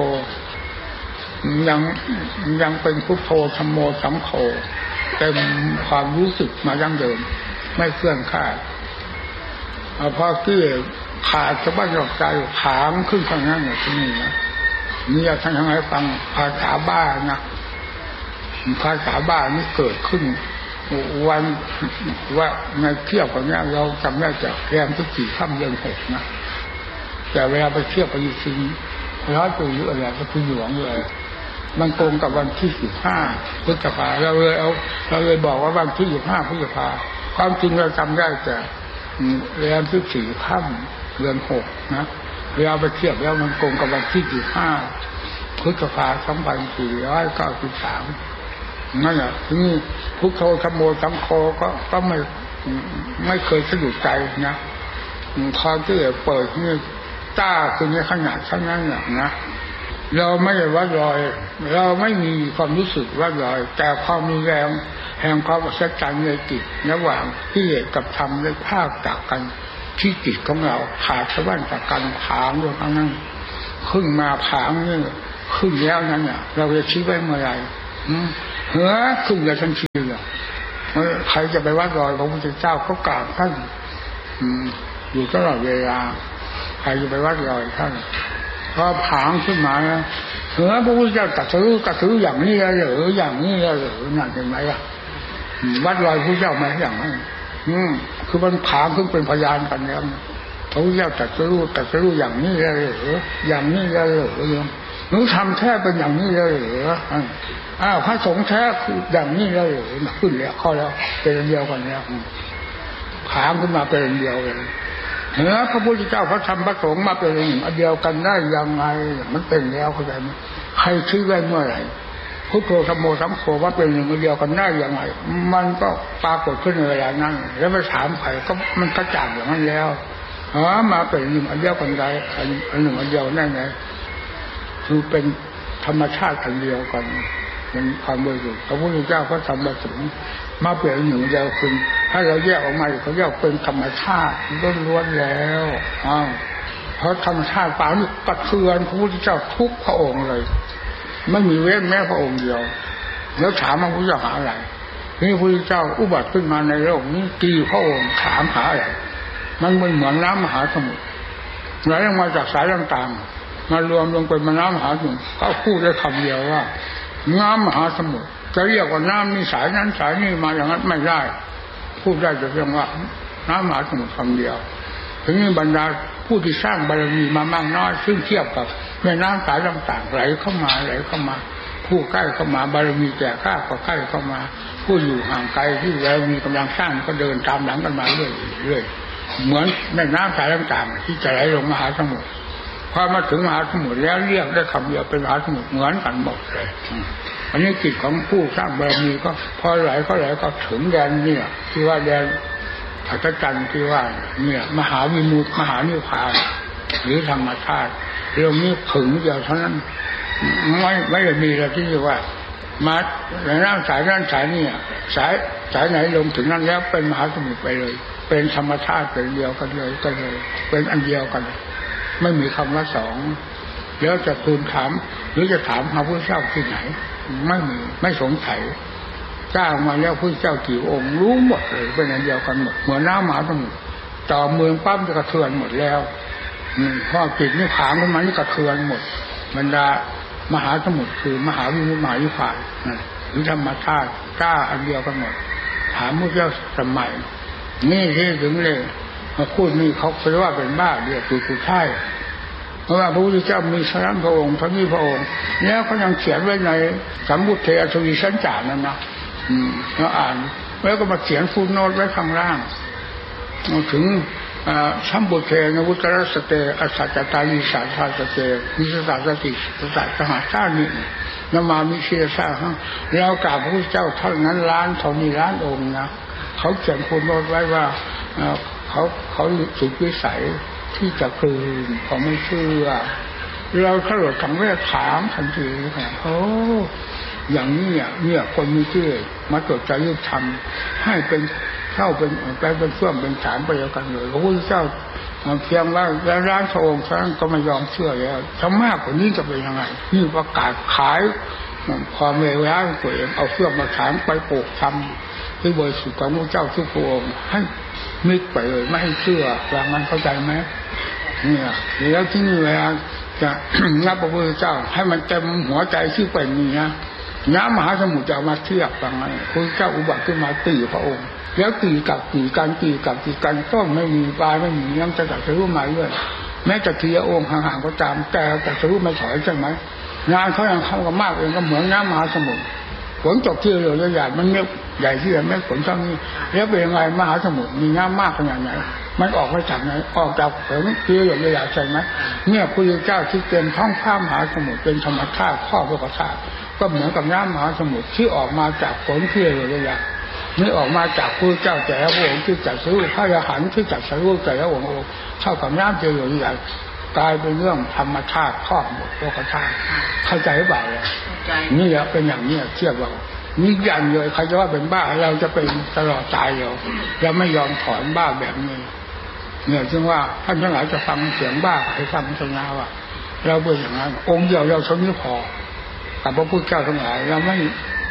ยังเป็นพุทโธธัมโมสังโฆเต็มความรู้สึกมาดั้งเดิมไม่เคลื่อนคลาดพอที่ขาดสะบั้นออกใจถามขึ้นข้างนั้นอย่างนี้นะนี่ท่านทั้งหลายฟังภาษาบ้านะภาษาบ้านี่เกิดขึ้นวันว่าในเที่ยวกันนี้เราจำได้จากแรมทุก4 ค่ำเดือน 6นะแต่เวลาไปเที่ยวไปจริงร้อยปีหรืออะไรก็คือหลวงเลยมันตรงกับวันที่15 พฤษภาเราเลยบอกว่าวันที่15 พฤษภาความจริงเราจำได้แต่แรมทุก4 ค่ำเดือน 6นะเวลาไปเที่ยวแล้วมันตรงกับวันที่15 พฤษภา 2493นั่นแหละทีนี้พุทโธธัมโมสังโฆก็ไม่เคยสะดุดใจนะพอที่เปิดนี่ต้าคือในขนาดเท่านั้นนะเราไม่ได้วัดรอยเราไม่มีความรู้สึกวัดรอยแต่ความมีแรงแห่งความอัศจรรย์ในจิตระหว่างที่กับธรรมได้ภาคจากกันที่จิตของเราขาดสะบั้นจากกันผางด้วยทั้งนั้นขึ้นมาผางนี่ขึ้นแล้วนั้นเนี่ยเราจะชี้ไว้เมื่อไรเหือขึ้นเลยทันทีเลยใครจะไปวัดรอยพระพุทธเจ้าเขากราบท่านอยู่ตลอดเวลาใครจะไปวัดรอยท่านพอผางขึ้นมาเหือพระพุทธเจ้าตรัสรู้อย่างนี้แล้วหรืออย่างนี้แล้วหรือนั่นเห็นไหมล่ะวัดรอยพระพุทธเจ้ามาอย่างนั้นคือมันผางขึ้นเป็นพยานกันแล้วพระพุทธเจ้าตรัสรู้อย่างนี้แล้วหรืออย่างนี้แล้วหรือหนูทำแท้เป็นอย่างนี้แล้วหรือพระสงฆ์แท้คืออย่างนี้แล้วหรือขึ้นแล้วเข้าแล้วเป็นเดียวกันแล้วผางขึ้นมาเป็นเดียวเลยเนื้อพระพุทธเจ้าพระธรรมพระสงฆ์มาเป็นอันเดียวกันได้ยังไงมันเป็นแล้วเข้าใจไหมใครชื่อได้เมื่อไหร่พุทโธธัมโมสังโฆว่าเป็นหนึ่งอันเดียวกันได้ยังไงมันก็ปรากฏขึ้นในเวลานั้นแล้วไปถามใครก็มันกระจ่างอย่างนั้นแล้วมาเป็นหนึ่งอันเดียวกันได้อันหนึ่งอันเดียวได้ไงคือเป็นธรรมชาติอันเดียวกันมันความบริสุทธิ์พระพุทธเจ้าพระธรรมพระสงฆ์มาเปลี่ยนหนึ่งเดียวคือถ้าเราแยกออกมาเขาแยกเป็นธรรมชาติล้วนๆแล้วเพราะธรรมชาติป่านี่กระเทือนพระพุทธเจ้าทุกพระองค์เลยไม่มีเว้นแม้พระองค์เดียวแล้วถามว่าพระพุทธเจ้าหาอะไรนี่พระพุทธเจ้าอุบัติขึ้นมาในโลกนี้กี่พระองค์ถามหาอะไรมันเหมือนน้ำมหาสมุทรไหลลงมาจากสายต่างๆมารวมลงเป็นน้ำมหาสมุทรเขาพูดได้คำเดียวว่าน้ำมหาสมุทรจะเรียกว่าน้ำนี่สายนั้นสายนี้มาอย่างนั้นไม่ได้พูดได้แต่เพียงว่าน้ำมหาสมุทรคำเดียวถึงนี้บรรดาผู้ที่สร้างบารมีมามากน้อยซึ่งเทียบกับแม่น้ำสายต่างๆไหลเข้ามาผู้ใกล้เข้ามาบารมีแก่ข้าก็ใกล้เข้ามาผู้อยู่ห่างไกลที่แล้วมีกำลังสร้างก็เดินตามหลังกันมาเรื่อยๆเหมือนแม่น้ำสายต่างๆที่จะไหลลงมหาสมุทรพอมาถึงมหาสมุทรแล้วเรียกได้คำเดียวเป็นมหาสมุทรเหมือนกันหมดเลยอันนี้กิจของผู้สร้างบารมีก็พอไหลก็ถึงแดนเนี่ยที่ว่าแดนอัศจรรย์ที่ว่าเนี่ยมหาวิมุตติมหานิพพานหรือธรรมชาติเรื่องนี้ถึงเดียวเท่านั้นไม่ได้มีอะไรที่ว่ามาในน้ำสายนั้นสายนี่สายไหนลงถึงนั้นแล้วเป็นมหาสมุทรไปเลยเป็นธรรมชาติเป็นเดียวกันเลยเป็นอันเดียวกันไม่มีคำว่าสองแล้วจะทูลถามหรือจะถามพระพุทธเจ้าที่ไหนไม่มีไม่สงสัยจ้างมาแล้วพระเจ้ากี่องค์รู้หมดเลยเป็นอันเดียวกันหมดเหมือนน้ำมหาสมุทรต่อเมืองปั๊บจะกระเทือนหมดแล้วข้อจิตนี่ผางขึ้นมานี่กระเทือนหมดบรรดามหาสมุทรคือมหาวิมุตติมหานิพพานหรือธรรมชาติกล้าอันเดียวกันหมดถามพระเจ้าสมัยนี่ที่ถึงเลยมาพูดนี่เขาคิดว่าเป็นบ้าเดียวคือใช่เพราะว่าพระพุทธเจ้ามีสามพระองค์ทั้งนี้พระองค์แล้วเขายังเขียนไว้ในสัมพุทเทอทวีสัญจานั่นนะเราอ่านแล้วก็มาเขียนฟูตโนตไว้ข้างล่างถึงสัมพุทเทนวุตรสเตอสัจจตานิสัทธาสเตมิสตาสติสัจสหชาตินมามิเชียสาแล้วกราบพระพุทธเจ้าเท่านั้นล้านองค์นะเขาเขียนฟูตโนตไว้ว่าเขาสุดวิสัยที่จะคืนเขาไม่เชื่อเราขลุ่สังเวชถามทันทีโอ้อย่างนี้เนี่ยคนมีชื่อมาจดใจยึดทำให้เป็นเข้าเป็นไปเป็นเชื่อมเป็นฐานไปเดียวกันเลยพระพุทธเจ้าเพียงว่าแล้วร้านพระองค์ท่านก็ไม่ยอมเชื่อแล้วถ้ามากกว่านี้จะเป็นยังไงนี่ประกาศขายความเลวร้ายตัวเองเอาเชื่อมมาฐานไปปลูกทำที่บริสุทธิ์ของพระเจ้าทุกพระองค์ให้มิดไปเลยไม่ให้เชื่ออย่างนั้นเข้าใจไหมเนี่ยแล้วที่นี่เวลาจะนับพระพุทธเจ้าให้มันเต็มหัวใจที่เป็นนี่นะน้ำมหาสมุทรจะมาเทียบกันไงพระเจ้าอุบัติขึ้นมาตีพระองค์แล้วตีกับก็ไม่มีปลายไม่มีน้ำจะตัดสู้มาเรื่อยแม้จะเทียองค์ห่างๆก็ตามแต่ตัดสู้ไม่ถอยใช่ไหมงานเขายังเข้ากันมากเองก็เหมือนน้ำมหาสมุทรฝนตกที่เรือใหญ่มันเม็ดใหญ่ที่เม็ดฝนเท่านี้แล้วเป็นยังไงมหาสมุทรมีน้ำมากขนาดไหนมันออกมาจากไหนออกจากฝนที่เรือใหญ่ใช่ไหมเนี่ยพระเจ้าที่เต็มท้องฟ้ามหาสมุทรเป็นธรรมชาติข้อพระธาตุก็เหมือนกับน้ำมหาสมุทรที่ออกมาจากฝนที่เรือใหญ่นี่ออกมาจากพระเจ้าแต่ละพระองค์ที่จัดสู้พระอรหันต์ที่จัดสู้แต่ละองค์เท่ากับน้ำที่เรือใหญ่กลายเป็นเรื่องธรรมชาติข้อหมดพระธาตุเข้าใจหรือเปล่านี่แหละเป็นอย่างนี้เทียบเรานี่ยันเลยใครจะว่าเป็นบ้าเราจะเป็นตลอดตายเราไม่ยอมถอนบ้าแบบนี้เนี่ยจึงว่าท่านทั้งหลายจะฟังเสียงบ้าให้ฟังสัญญาว่าเราเป็นอย่างนั้นองค์เดียวเราเท่านี้พอกับพระพุทธเจ้าทั้งหลายเรา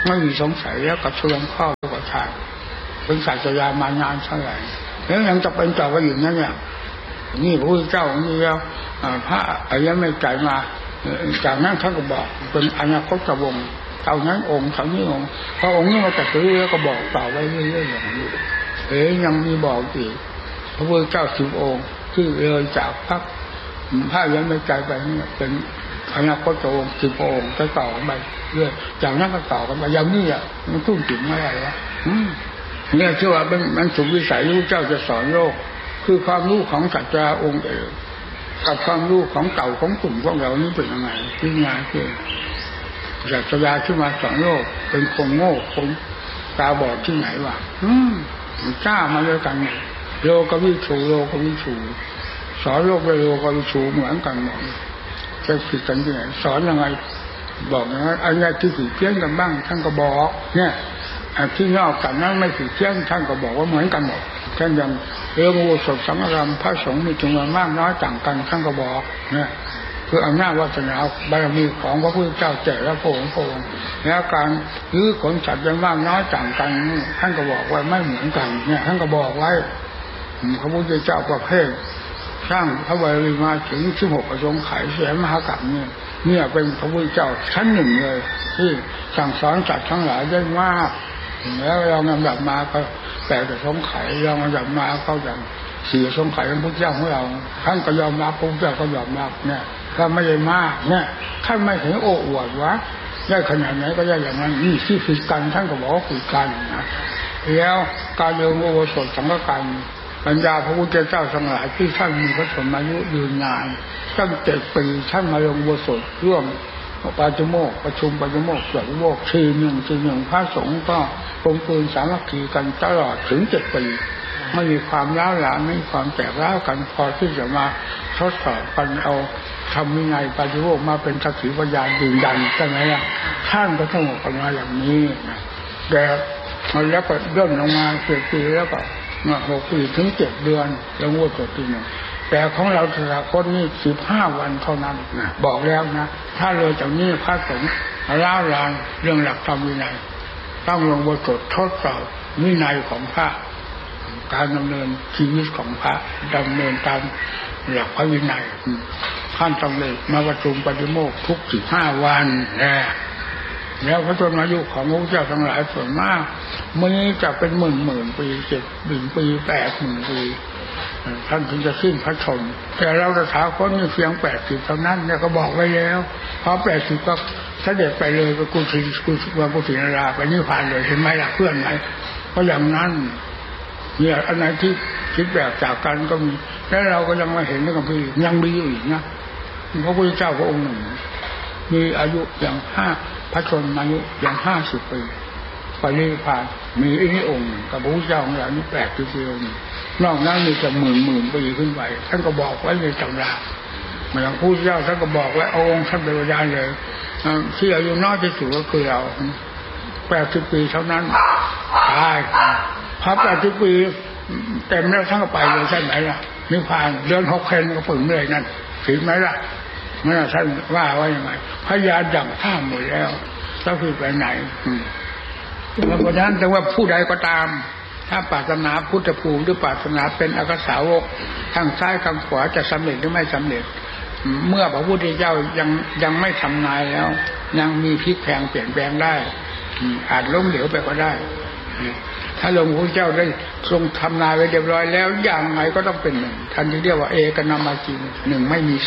ไม่มีสงสัยแล้วกับเชื่อมข้อแล้วก็ชาเป็นศาสตรามานานเท่าไหร่แล้วยังจะเป็นต่อไปอยู่นั่นเนี่ยนี่พระพุทธเจ้านี่แล้วพระอริยเมตไตรมาจากนั้นท่านก็บอกเป็นอนาคตวงศ์เท่านั้นองค์เท่านี้องค์พระองค์นี้มาตัดสินแล้วก็บอกต่อไว้เรื่อยๆอย่างนี้ยังมีบอกอีกพระพุทธเจ้า10 องค์ที่เลยจากพระอริยเมตไตรไปนี่เป็นอนาคตวงศ์10 องค์จะต่อกันไปเรื่อยจากนั้นก็ต่อกันไปอย่างนี้มันทุ่มจิตไม่ได้แล้วเนี่ยชื่อว่ามันสุวิสัยรู้เจ้าจะสอนโลกคือความรู้ของศาสตราองค์เอกกับความรู้ของเก่าของกลุ่มพวกเรานี่เป็นยังไงที่งานคือศาสตราขึ้นมาสอนโลกเป็นคนโง่คนตาบอดที่ไหนวะจ้ามาด้วยกันโลกวิชูสอนโลกโลกวิชูเหมือนกันหมดจะผิดกันที่ไหนสอนยังไงบอกอย่างนั้นอะไรที่ผิดเพี้ยนกันบ้างท่านก็บอกเนี่ยที่นอกจากนั้นไม่ผิดเพี้ยนท่านก็บอกว่าเหมือนกันหมดท่านยังเรื่องอุโบสถสังฆกรรมพระสงฆ์มีจำนวนมากน้อยต่างกันท่านก็บอกเนี่ยคืออำนาจวาสนาบารมีของพระพุทธเจ้าแจกและพระองค์แล้วการยื้อขนสัตว์ยังมากน้อยต่างกันท่านก็บอกว่าไม่เหมือนกันเนี่ยท่านก็บอกไว้พระพุทธเจ้าประเภทสร้างพระบารมีมาถึง16 ประสงค์ไขแสนมหากาพย์เนี่ยเป็นพระพุทธเจ้าชั้นหนึ่งเลยที่สั่งสอนสัตว์ทั้งหลายได้มากแล้วเรานำดับมาก็8 ประสงค์ไขเรานำดับมาเข้าอย่าง4 ประสงค์ไขของพระพุทธเจ้าของเราท่านก็ยอมรับพระพุทธเจ้าก็ยอมรับเนี่ยก็ไม่ได้มากเนี่ยท่านไม่ถึงโอ้อวดวะได้ขนาดไหนก็ได้อย่างนั้นนี่ที่ฝึกกันท่านก็บอกว่าฝึกกันนะแล้วการเรียนอุโบสถสังฆกรรมบรรดาพระพุทธเจ้าทั้งหลายที่ท่านมีพระชนมายุยืนนานตั้ง7 ปีท่านมาลงอุโบสถร่วมปาฏิโมกข์ประชุมปาฏิโมกข์สวดโมกข์ทีหนึ่งพระสงฆ์ก็กลมกลืนสามัคคีกันตลอดถึง7 ปีไม่มีความร้าวหลานไม่มีความแตกร้าวกันพอที่จะมาทดสอบกันเอาทำยังไงปาฏิโมกข์มาเป็นสักขีพยานยืนยันใช่ไหมล่ะท่านก็ต้องออกมาอย่างนี้แต่แล้วก็เริ่มลงมา4 ปีแล้วก็6 ปีถึง7 เดือนแล้วงวดตัวทีนึงแต่ของเราแต่ละคนนี่15 วันเท่านั้นนะบอกแล้วนะถ้าเลยจากนี้พระสงฆ์ล้าลานเรื่องหลักธรรมวินัยต้องลงบทสวดทดสอบวินัยของพระการดำเนินชีวิตของพระดำเนินตามหลักพระวินัยท่านต้องเลยมาประชุมปฏิโมกข์ทุก15 วันแล้วพระชนมายุของพระเจ้าทั้งหลายส่วนมากมันจะเป็นหมื่นปี7,000 ปี80,000 ปีท่านถึงจะขึ้นพระชนแต่เราตถาคตนี่เพียง80เท่านั้นเนี่ยก็บอกไว้แล้วพอ80ก็เสด็จไปเลยไปกุฏินาราไปนิพพานเลยเห็นไหมล่ะเพื่อนไหมเพราะอย่างนั้นเนี่ยอันไหนที่คิดแบบจากกันก็มีแล้วเราก็ยังมาเห็นกับพี่ยังมีอยู่อีกนะพระพุทธเจ้าพระองค์หนึ่งมีอายุอย่างพระชนอายุอย่าง50 ปีไปนิพพานมีอีกองค์กับพระพุทธเจ้าของเรานี่80 ปีนอกนั้นมีจะหมื่นปีขึ้นไปท่านก็บอกไว้ในตำราเหมือนพระพุทธเจ้าท่านก็บอกไว้องค์ท่านเป็นพยานเลยที่อายุน้อยที่สุดก็คือเรา80 ปีเท่านั้นตายพอ80 ปีเต็มแล้วท่านก็ไปเลยใช่ไหมล่ะนิพพานเดือน6 เพนก็ฝึกเลยนั่นถึงไหมล่ะเมื่อท่านว่าไว้ยังไงพยานอย่างท่าหมดแล้วแล้วคือไปไหนเพราะฉะนั้นแต่ว่าผู้ใดก็ตามถ้าปรารถนาพุทธภูมิหรือปรารถนาเป็นอากาสาวกทางซ้ายทางขวาจะสำเร็จหรือไม่สำเร็จเมื่อพระพุทธเจ้ายังไม่ทำนายแล้วยังมีพลิกแพลงเปลี่ยนแปลงได้อาจล้มเหลวไปก็ได้ถ้าหลวงพ่อเจ้าได้ทรงทำนายไว้เรียบร้อยแล้วอย่างไรก็ต้องเป็น1ท่านที่เรียกว่าเอกนามาจริง1ไม่มี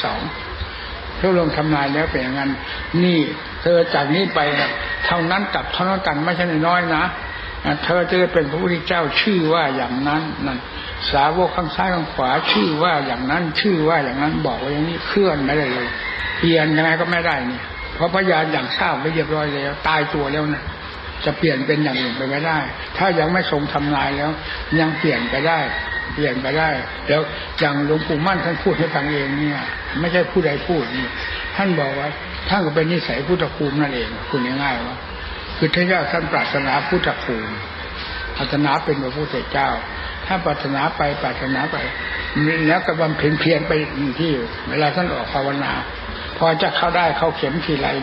2ถ้าลงทำนายแล้วเป็นอย่างนั้นนี่เธอจากนี้ไปเท่านั้นกับเท่านั้นกันไม่ใช่น้อยนะเธอจะเป็นพระพุทธเจ้าชื่อว่าอย่างนั้นนั่นสาวกข้างซ้ายข้างขวาชื่อว่าอย่างนั้นชื่อว่าอย่างนั้นบอกว่าอย่างนี้เคลื่อนไม่ได้เลยเปลี่ยนยังไงก็ไม่ได้นี่เพราะพยานอย่างทราบไว้เรียบร้อยแล้วตายตัวแล้วนะจะเปลี่ยนเป็นอย่างอื่นไปไม่ได้ถ้ายังไม่ทรงทำนายแล้วยังเปลี่ยนไปได้แล้วอย่างหลวงปู่มั่นท่านพูดให้ฟังเองเนี่ยไม่ใช่ผู้ใดพูดนี่ท่านบอกว่าท่านก็เป็นนิสัยพุทธภูมินั่นเองคุณง่ายๆว่าคือถ้าท่านปรารถนาพุทธภูมิปรารถนาเป็นพระพุทธเจ้าถ้าปรารถนาไปแล้วก็บำเพ็ญเพียรไปที่เวลาท่านออกภาวนาพอจะเข้าได้เข้าเข็มทีไร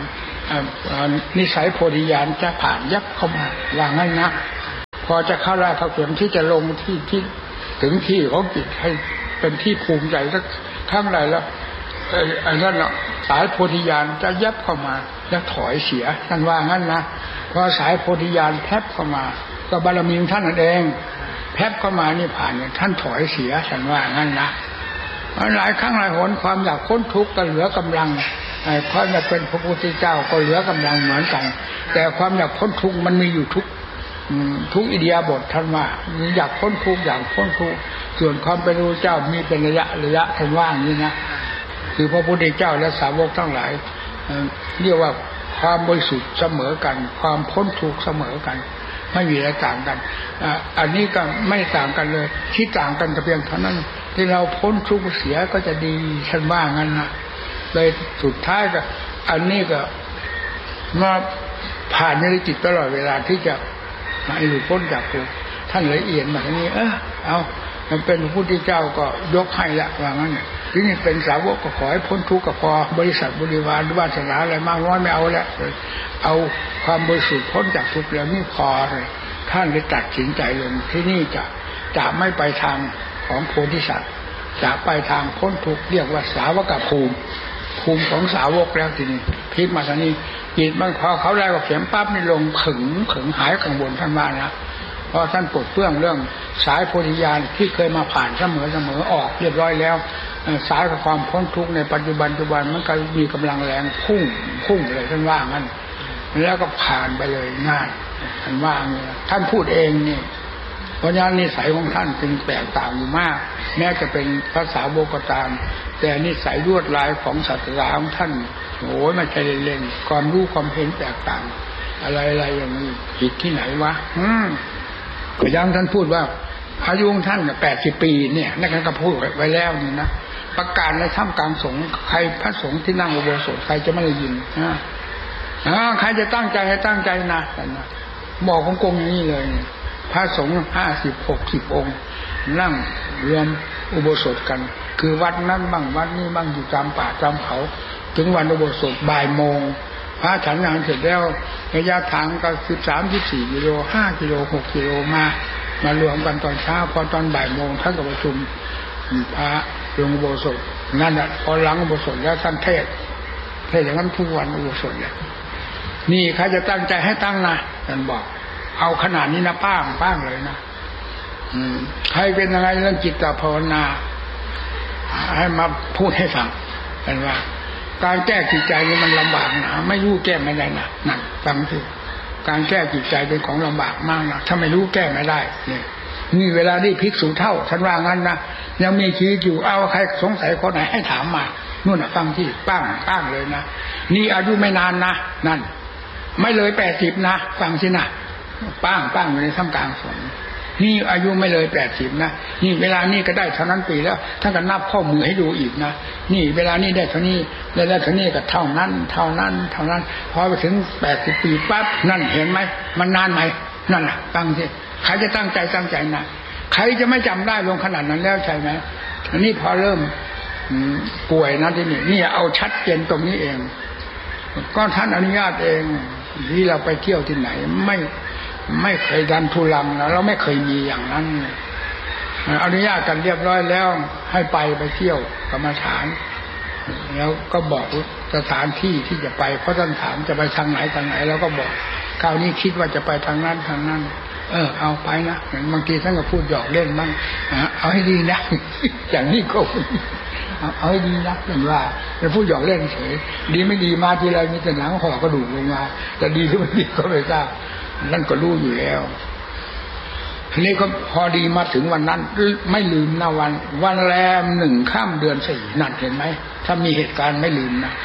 นิสัยโพธิญาณจะผ่านยับเข้ามาว่างั้นนะพอจะเข้าได้เข้าเข็มที่จะลงที่ถึงที่ของจิตให้เป็นที่ภูมิใจสักครั้งใดแล้วไอ้นั่นสายโพธิญาณจะยับเข้ามาแล้วถอยเสียท่านว่างั้นนะพอสายโพธิญาณแทบเข้ามาก็บารมีของท่านนั่นเองแทบเข้ามานี่ผ่านเนี่ยท่านถอยเสียท่านว่างั้นนะหลายครั้งหลายหนความอยากพ้นทุกข์ก็เหลือกำลังความอยากเป็นพระพุทธเจ้าก็เหลือกำลังเหมือนกันแต่ความอยากพ้นทุกข์มันมีอยู่ทุกอิริยาบถท่านว่าอยากพ้นทุกข์อยากพ้นทุกข์ส่วนความเป็นพระเจ้ามีเป็นระยะท่านว่าอย่างนี้นะคือพระพุทธเจ้าและสาวกทั้งหลายเรียกว่าความบริสุทธิ์เสมอกันความพ้นทุกข์เสมอกันไม่มีอะไรต่างกันอันนี้ก็ไม่ต่างกันเลยที่ต่างกันแต่เพียงเท่านั้นที่เราพ้นทุกข์เสียก็จะดีฉันว่างั้นนะเลยสุดท้ายก็อันนี้ก็มาผ่านในจิตตลอดเวลาที่จะให้หลุดพ้นจากทุกข์ท่านละเอียดแบบนี้เอามันเป็นพระพุทธเจ้าก็ยกให้ละว่างั้นทีนี้เป็นสาวกก็ขอให้พ้นทุกข์ก็พอบริษัทบริวารวาสนาอะไรมากน้อยไม่เอาแล้วเอาความบริสุทธิ์พ้นจากทุกข์แล้วนี่พอเลยท่านเลยตัดสินใจลงที่นี่จะไม่ไปทางของโพธิสัตว์จะไปทางพ้นทุกข์เรียกว่าสาวกภูมิของสาวกแล้วทีนี้พลิกมาทางนี้จิตมันพอเขาได้ก็เข็มปั๊บนี่ลงขึงหายข้างบนท่านว่านะพอท่านปลดเปลื้องเรื่องสายโพธิญาณที่เคยมาผ่านเสมอออกเรียบร้อยแล้วสายกับความพ้นทุกข์ในปัจจุบันมันก็มีกำลังแรงพุ่งเลยท่านว่างั้นแล้วก็ผ่านไปเลยง่ายท่านว่าท่านพูดเองนี่เพราะฉะนั้นนิสัยของท่านจึงแตกต่างอยู่มากแม้จะเป็นภาษาโบกตามแต่นิสัยลวดลายของศาสนาของท่านโอ้ยไม่ใช่เล่นๆความรู้ความเห็นแตกต่างอะไรอย่างนี้ผิดที่ไหนวะก็ยังท่านพูดว่าอายุของท่าน80 ปีเนี่ยนั่นก็พูดไว้แล้วนี่นะประกาศในท่ามกลางสงฆ์ใครพระสงฆ์ที่นั่งอุโบสถใครจะไม่ได้ยินใครจะตั้งใจให้ตั้งใจนะบอกของกงอย่างนี้เลยพระสงฆ์50-60 องค์นั่งรวมอุโบสถกันคือวัดนั้นบ้างวัดนี้บ้างอยู่ตามป่าตามเขาถึงวันอุโบสถบ่ายโมงพระฉันงานเสร็จแล้วระยะทางก็13-14 กิโล5 กิโล6 กิโลมารวมกันตอนเช้าพอตอนบ่ายโมงท่านก็ประชุมพระลงอุโบสถนั่นแหละพอหลังอุโบสถแล้วท่านเทศอย่างนั้นทุกวันอุโบสถเนี่ยนี่ใครจะตั้งใจให้ตั้งนะท่านบอกเอาขนาดนี้นะป้างเลยนะใครเป็นยังไงเรื่องจิตภาวนาให้มาพูดให้ฟังกันว่าการแก้จิตใจนี่มันลำบากนะไม่รู้แก้ไม่ได้นะนั่นฟังสิการแก้จิตใจเป็นของลำบากมากนะถ้าไม่รู้แก้ไม่ได้นี่เวลาที่ภิกษุเท่าฉันว่างั้นนะยังมีชีวิตอยู่เอาใครสงสัยคนไหนให้ถามมานู่นน่ะฟังที่ป้างเลยนะนี่อายุไม่นานนะนั่นไม่เลย80นะฟังสินะป้างอยู่ในท่ามกลางสงฆ์นี่อายุไม่เลย80นะนี่เวลานี้ก็ได้เท่านั้นปีแล้วท่านก็นับข้อมือให้ดูอีกนะนี่เวลานี้ได้เท่านี้ได้เท่านี้ก็เท่านั้นพอไปถึง80 ปีปั๊บนั่นเห็นไหมมันนานไหมนั่นน่ะฟังสิใครจะตั้งใจนะใครจะไม่จำได้ลงขนาดนั้นแล้วใช่ไหมอันนี้พอเริ่มป่วยนะที่นี่เอาชัดเจนตรงนี้เองก็ท่านอนุญาตเองที่เราไปเที่ยวที่ไหนไม่เคยดันทุลังนะเราไม่เคยมีอย่างนั้นอนุญาตกันเรียบร้อยแล้วให้ไปเที่ยวกรรมฐานแล้วก็บอกสถานที่ที่จะไปเพราะท่านถามจะไปทางไหนแล้วก็บอกคราวนี้คิดว่าจะไปทางนั้นเอาไปนะบางทีท่านก็พูดหยอกเล่นบ้างเอาให้ดีนะอย่างนี้ก็เอาให้ดีนะเป็นว่าเป็นพูดหยอกเล่นเฉยดีไม่ดีมาทีไรมีแต่หนังห่อกระดูกลงมาแต่ดีหรือไม่ดีก็ไม่ทราบนั่นก็รู้อยู่แล้วทีนี้ก็พอดีมาถึงวันนั้นไม่ลืมนะวันแรม1 ค่ำเดือน 4นั่นเห็นไหมถ้ามีเหตุการณ์ไม่ลืมนะ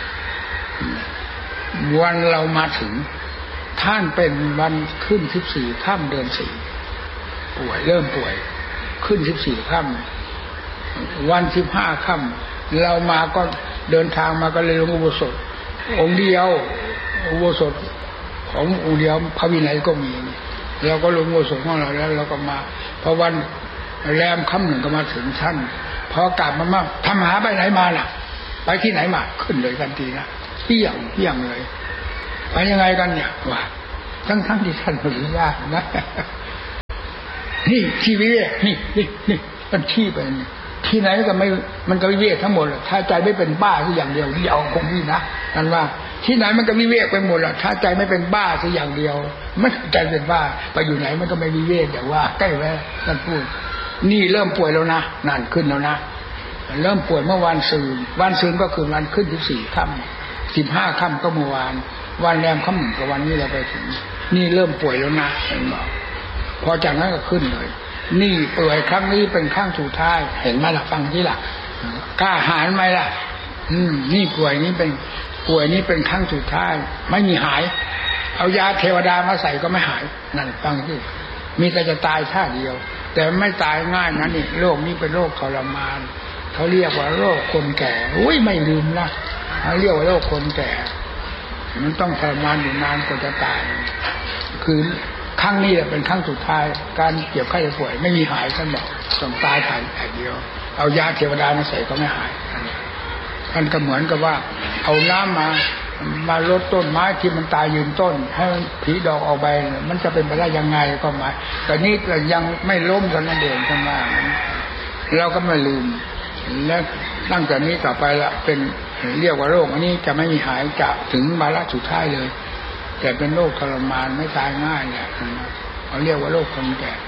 วันเรามาถึงท่านเป็นวันขึ้น14 ค่ำเดือน 4เริ่มป่วยขึ้น14 ค่ำวัน15 ค่ำเรามาก็เดินทางมาก็เลยลงอุโบสถองค์เดียวอุโบสถขององค์เดียวพระวินัยก็มีเราก็ลงอุโบสถของเราแล้วเราก็มาพอวันแรมค่ำ 1ก็มาถึงท่านพอกลับมาทำหาไปไหนมาล่ะไปที่ไหนมาขึ้นเลยทันทีนะเปี้ยงเลยไปยังไงกันเนี่ยว่าทั้งที่ท่านอนุญาตนะนี่ที่วิเวกนี่มันที่ไปที่ไหนก็ไม่มันก็วิเวกทั้งหมดถ้าใจไม่เป็นบ้าสักอย่างเดียวที่เอาคงนี่นะนั่นว่าที่ไหนมันก็วิเวกไปหมดแหละถ้าใจไม่เป็นบ้าสักอย่างเดียวไม่ใจเป็นบ้าไปอยู่ไหนมันก็ไม่วิเวกอย่างว่าใกล้แล้วท่านพูดนี่เริ่มป่วยแล้วนะนานขึ้นแล้วนะเริ่มป่วยเมื่อวันซืนก็คือวันขึ้น14 ค่ำ15 ค่ำก็เมื่อวานวันแรมค่ำกับวันนี้เราไปถึงนี่เริ่มป่วยแล้วนะเห็นบอกพอจากนั้นก็ขึ้นเลยนี่ป่วยครั้งนี้เป็นครั้งสุดท้ายเห็นไหมล่ะฟังที่ล่ะกล้าหาญไหมล่ะนี่ป่วยนี้เป็นครั้งสุดท้ายไม่มีหายเอายาเทวดามาใส่ก็ไม่หายนั่นฟังที่มีแต่จะตายท่าเดียวแต่ไม่ตายง่ายนะนี่โรคนี้เป็นโรคทรมานเขาเรียกว่าโรคคนแก่อุ้ยไม่ลืมนะเขาเรียกว่าโรคคนแก่มันต้องทรมานอยู่นานกว่าจะตายคือครั้งนี้เป็นครั้งสุดท้ายการเจ็บไข้ได้ป่วยไม่มีหายท่านบอกต้องตายถ่ายเดียวเอายาเทวดามาใส่ก็ไม่หายมันก็เหมือนกับว่าเอาน้ำมาลดต้นไม้ที่มันตายยืนต้นให้มันผีดอกออกใบมันจะเป็นไปได้ยังไงก็หมายแต่นี่ยังไม่ล้มกันนั่นเองท่านว่าเราก็ไม่ลืมและตั้งแต่นี้ต่อไปละเป็นเรียกว่าโรคอันนี้จะไม่มีหายจะถึงวาระสุดท้ายเลยแต่เป็นโรคทรมานไม่ตายง่ายเนี่ยเขาเรียกว่าโรคคนแก่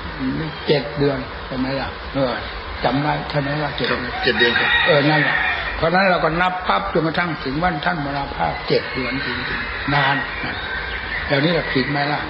7 เดือนใช่ไหมล่ะจำได้ใช่ไหมว่า7 เดือนครับนั่นแหละเพราะนั้นเราก็นับปั๊บจนกระทั่งถึงวันท่านมรณภาพ7 เดือนจริงๆนานเดี๋ยวนี้เราผิดไหมล่ะ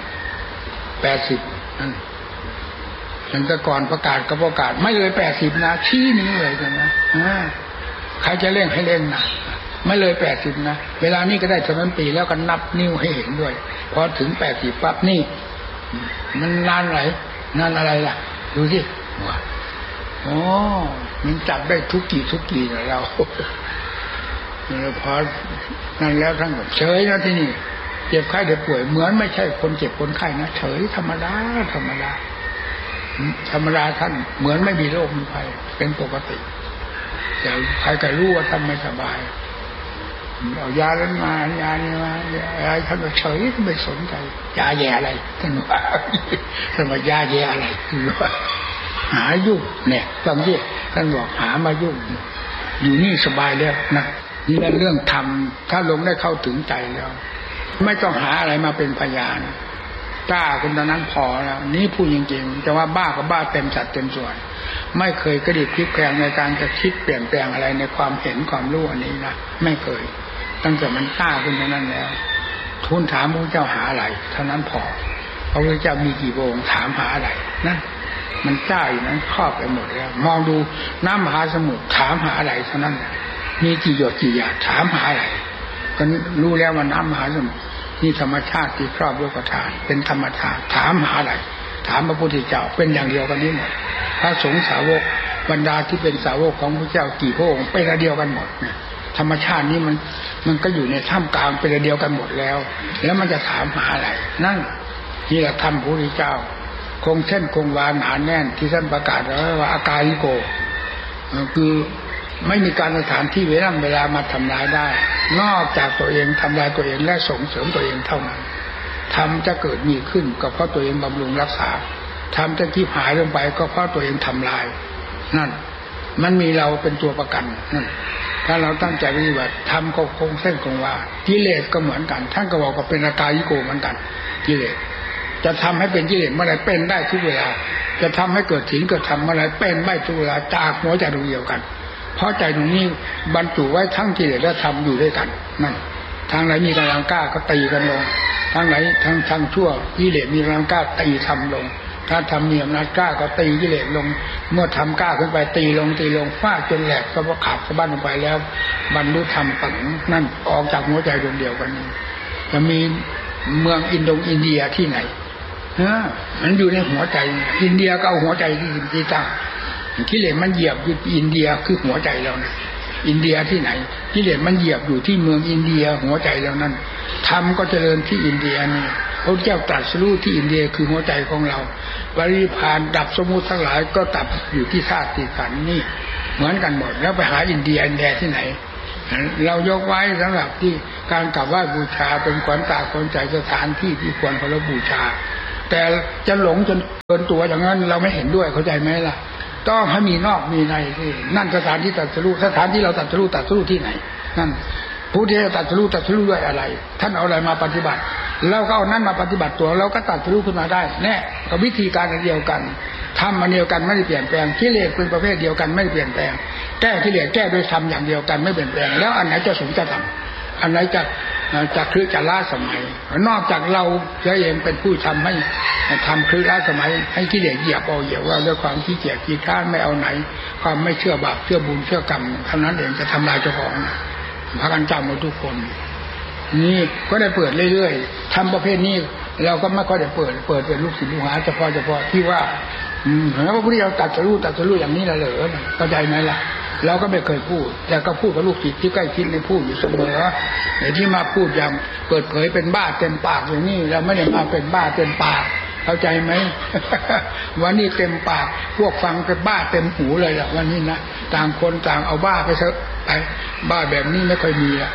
80นั่นฉันแต่ก่อนประกาศก็ประกาศไม่เลย80นะชี้นี้เลยกันนะใครจะเร่งให้เร่งนะไม่เลย80นะเวลานี้ก็ได้เท่านั้นปีแล้วก็นับนิ้วให้เห็นด้วยพอถึง80ปั๊บนี่มันนานไหนนานอะไรล่ะดูสิโอ้มันจับได้ทุกกี่เราพอนั่นแล้วทั้งหมดเฉยนะที่นี่เจ็บไข้ได้ป่วยเหมือนไม่ใช่คนเจ็บคนไข้นะเฉยธรรมดาท่านเหมือนไม่มีโรคมีภัยเป็นปกติแต่ใครก็รู้ว่าท่านไม่สบายเอายาเล่นมายานี่มาอะไรท่านก็เฉยไม่สนใจยาแย่อะไรท่านว่ายาแย่อะไรคือว่าหายุ่งเนี่ยฟังดิท่านบอกหามายุ่งอยู่นี่สบายแล้วนะนี่เป็นเรื่องธรรมถ้าลงได้เข้าถึงใจแล้วไม่ต้องหาอะไรมาเป็นพยานกล้าคนนั้นพอแล้วนี่พูดจริงๆจะว่าบ้าก็บ้าเต็มสัดเต็มส่วนไม่เคยกระดิกพลิกแปลงในการจะคิดเปลี่ยนแปลงอะไรในความเห็นความรู้อันนี้นะไม่เคยตั้งแต่มันกล้าขึ้นเท่านั้นแล้วทูลถามพระเจ้าหาอะไรเท่านั้นพอพระพุทธเจ้ามีกี่พระองค์ถามหาอะไรนั่นมันกล้าอยู่นั้นครอบไปหมดแล้วมองดูน้ำมหาสมุทรถามหาอะไรเท่านั้นมีกี่หยดกี่หยาดถามหาอะไรก็รู้แล้วว่าน้ำมหาสมุทรนี่ธรรมชาติที่ครอบด้วยประทานเป็นธรรมชาติถามหาอะไรถามพระพุทธเจ้าเป็นอย่างเดียวกันนี้หมดพระสงฆ์สาวกบรรดาที่เป็นสาวกของพระเจ้ากี่พระองค์เป็นอันเดียวกันหมดเนี่ยธรรมชาตินี้มันก็อยู่ในท่ามกลางเป็นอันเดียวกันหมดแล้วมันจะถามหาอะไรนั่นนี่แหละธรรมพระพุทธเจ้าคงเช่นคงวานหาแน่นที่ท่านประกาศไว้ว่าอากาลิโกคือไม่มีการสถานที่เวลามาทำลายได้นอกจากตัวเองทำลายตัวเองและส่งเสริมตัวเองเท่านั้นทำจะเกิดมีขึ้นก็เพราะตัวเองบำรุงรักษาทำจะที่หายลงไปก็เพราะตัวเองทำลายนั่นมันมีเราเป็นตัวประกันนั่นถ้าเราตั้งใจปฏิบัติทำก็คงเส้นคงวากิเลสก็เหมือนกันท่านก็บอกว่าเป็นอากาลิโกเหมือนกันกิเลสจะทำให้เป็นกิเลสเมื่อไรเป็นได้ทุกเวลาจะทำให้เกิดศีลเกิดธรรมเมื่อไรเป็นได้ทุกเวลาจากหัวใจดวงเดียวกันเพราะใจตรงนี้บรรจุไว้ทั้งกิเลสและธรรมอยู่ด้วยกันนั่นทางไหนมีกำลังกล้าก็ตีกันลงทางไหนทางชั่วกิเลสมีกำลังกล้าตีธรรมลงถ้าทำมีอำนาจกล้าก็ตีกิเลสลงเมื่อทำกล้าขึ้นไปตีลงฟาดจนแหลกก็ขาดสะบั้นลงไปแล้วบรรลุธรรมปังนั่นออกจากหัวใจดวงเดียวกันจะมีเมืองอินเดียที่ไหนมันอยู่ในหัวใจอินเดียก็เอาหัวใจที่ตั้งกิเลสมันเหยียบอยู่อินเดียคือหัวใจเรานะอินเดียที่ไหนกิเลสมันเหยียบอยู่ที่เมืองอินเดียหัวใจเรานั้นธรรมก็เจริญที่อินเดียนี่พระเจ้าตรัสรู้ที่อินเดียคือหัวใจของเราปรินิพพานดับสมมุติทั้งหลายก็ดับอยู่ที่ธาตุที่ขันธ์นี่เหมือนกันหมดแล้วไปหาอินเดียที่ไหนเรายกไว้สำหรับที่การกราบไหว้บูชาเป็นขวัญตาขวัญใจสถานที่ที่ควรเคารพบูชาแต่จะหลงจนเกินตัวอย่างนั้นเราไม่เห็นด้วยเข้าใจไหมล่ะต้องให้มีนอกมีในที่นั่นสถานที่ตรัสรู้สถานที่เราตรัสรู้ที่ไหนนั่นผู้ที่จะตรัสรู้ด้วยอะไรท่านเอาอะไรมาปฏิบัติเราก็เอานั้นมาปฏิบัติตัวเราก็ตรัสรู้ขึ้นมาได้แน่กับวิธีการเดียวกันทำมาเดียวกันไม่ได้เปลี่ยนแปลงกิเลสเป็นประเภทเดียวกันไม่ได้เปลี่ยนแปลงแก้กิเลสแก้โดยธรรมอย่างเดียวกันไม่เปลี่ยนแปลงแล้วอันไหนจะสูงจะต่ำอันไหนจะคือจะล้าสมัยนอกจากเราเองเป็นผู้ทำให้ทำคือล้าสมัยให้กิเลสเหยียบเอาเหยียบว่าด้วยความขี้เกียจขี้คร้านไม่เอาไหนความไม่เชื่อบาปเชื่อบุญเชื่อกรรมเท่านั้นเองจะทำลายเจ้าของพากันจำหมดทุกคนนี่ก็ได้เปิดเรื่อยๆทำประเภทนี้เราก็ไม่ค่อยได้เปิดเป็นลูกศิษย์ลูกหาเฉพาะที่ว่าแล้วพระพุทธเจ้าตรัสรู้อย่างนี้ละเหรอเข้าใจไหมล่ะเราก็ไม่เคยพูดแต่ก็พูดกับลูกศิษย์ที่ใกล้ชิดในพูดอยู่เสมอในที่มาพูดอย่างเปิดเผยเป็นบ้าเต็มปากอย่างนี้เราไม่ได้มาเป็นบ้าเต็มปากเข้าใจไหม วันนี้เต็มปากพวกฟังเป็นบ้าเต็มหูเลยล่ะวันนี้นะต่างคนต่างเอาบ้าไปเถอะไปบ้าแบบนี้ไม่ค่อยมีอ่ะ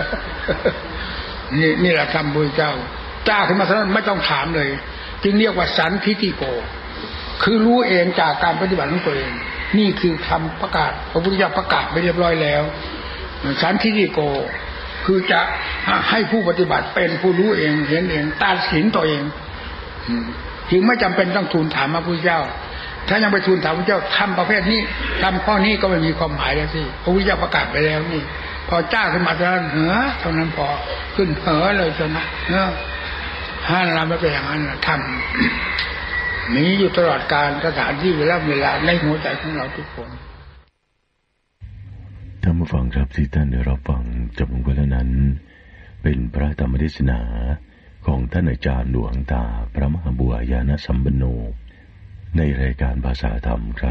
นี่แหละคำพระเจ้าจ้าขึ้นมาเท่านั้นไม่ต้องถามเลยจึงเรียกว่าสันทิฏฐิโกคือรู้เองจากการปฏิบัติของตัวเองนี่คือคำประกาศพระพุทธเจ้าประกาศไปเรียบร้อยแล้วสันทิฏฐิโกคือจะให้ผู้ปฏิบัติเป็นผู้รู้เองเห็นเองตัดสินตัวเองจึงไม่จำเป็นต้องทูลถามพระพุทธเจ้าถ้ายังไปทูลถามพระพุทธเจ้าทำประเภทนี้ทำข้อนี้ก็ไม่มีความหมายแล้วสิพระพุทธเจ้าประกาศไปแล้วนี่พอจ้าขึ้นมาเท่านั้นเท่านั้นพอขึ้นเลยเท่านั้นห้าเราไม่เป็นอย่างนั้นทำมีอยู่ตลอดการสถานที่เวลาในหัวใจของเราทุกคนท่านผู้ฟังครับที่ท่านได้รับฟังจบลงไปแล้วนั้นเป็นพระธรรมเทศนาของท่านอาจารย์หลวงตาพระมหาบัวญาณสัมปันโนในรายการภาษาธรรมครับ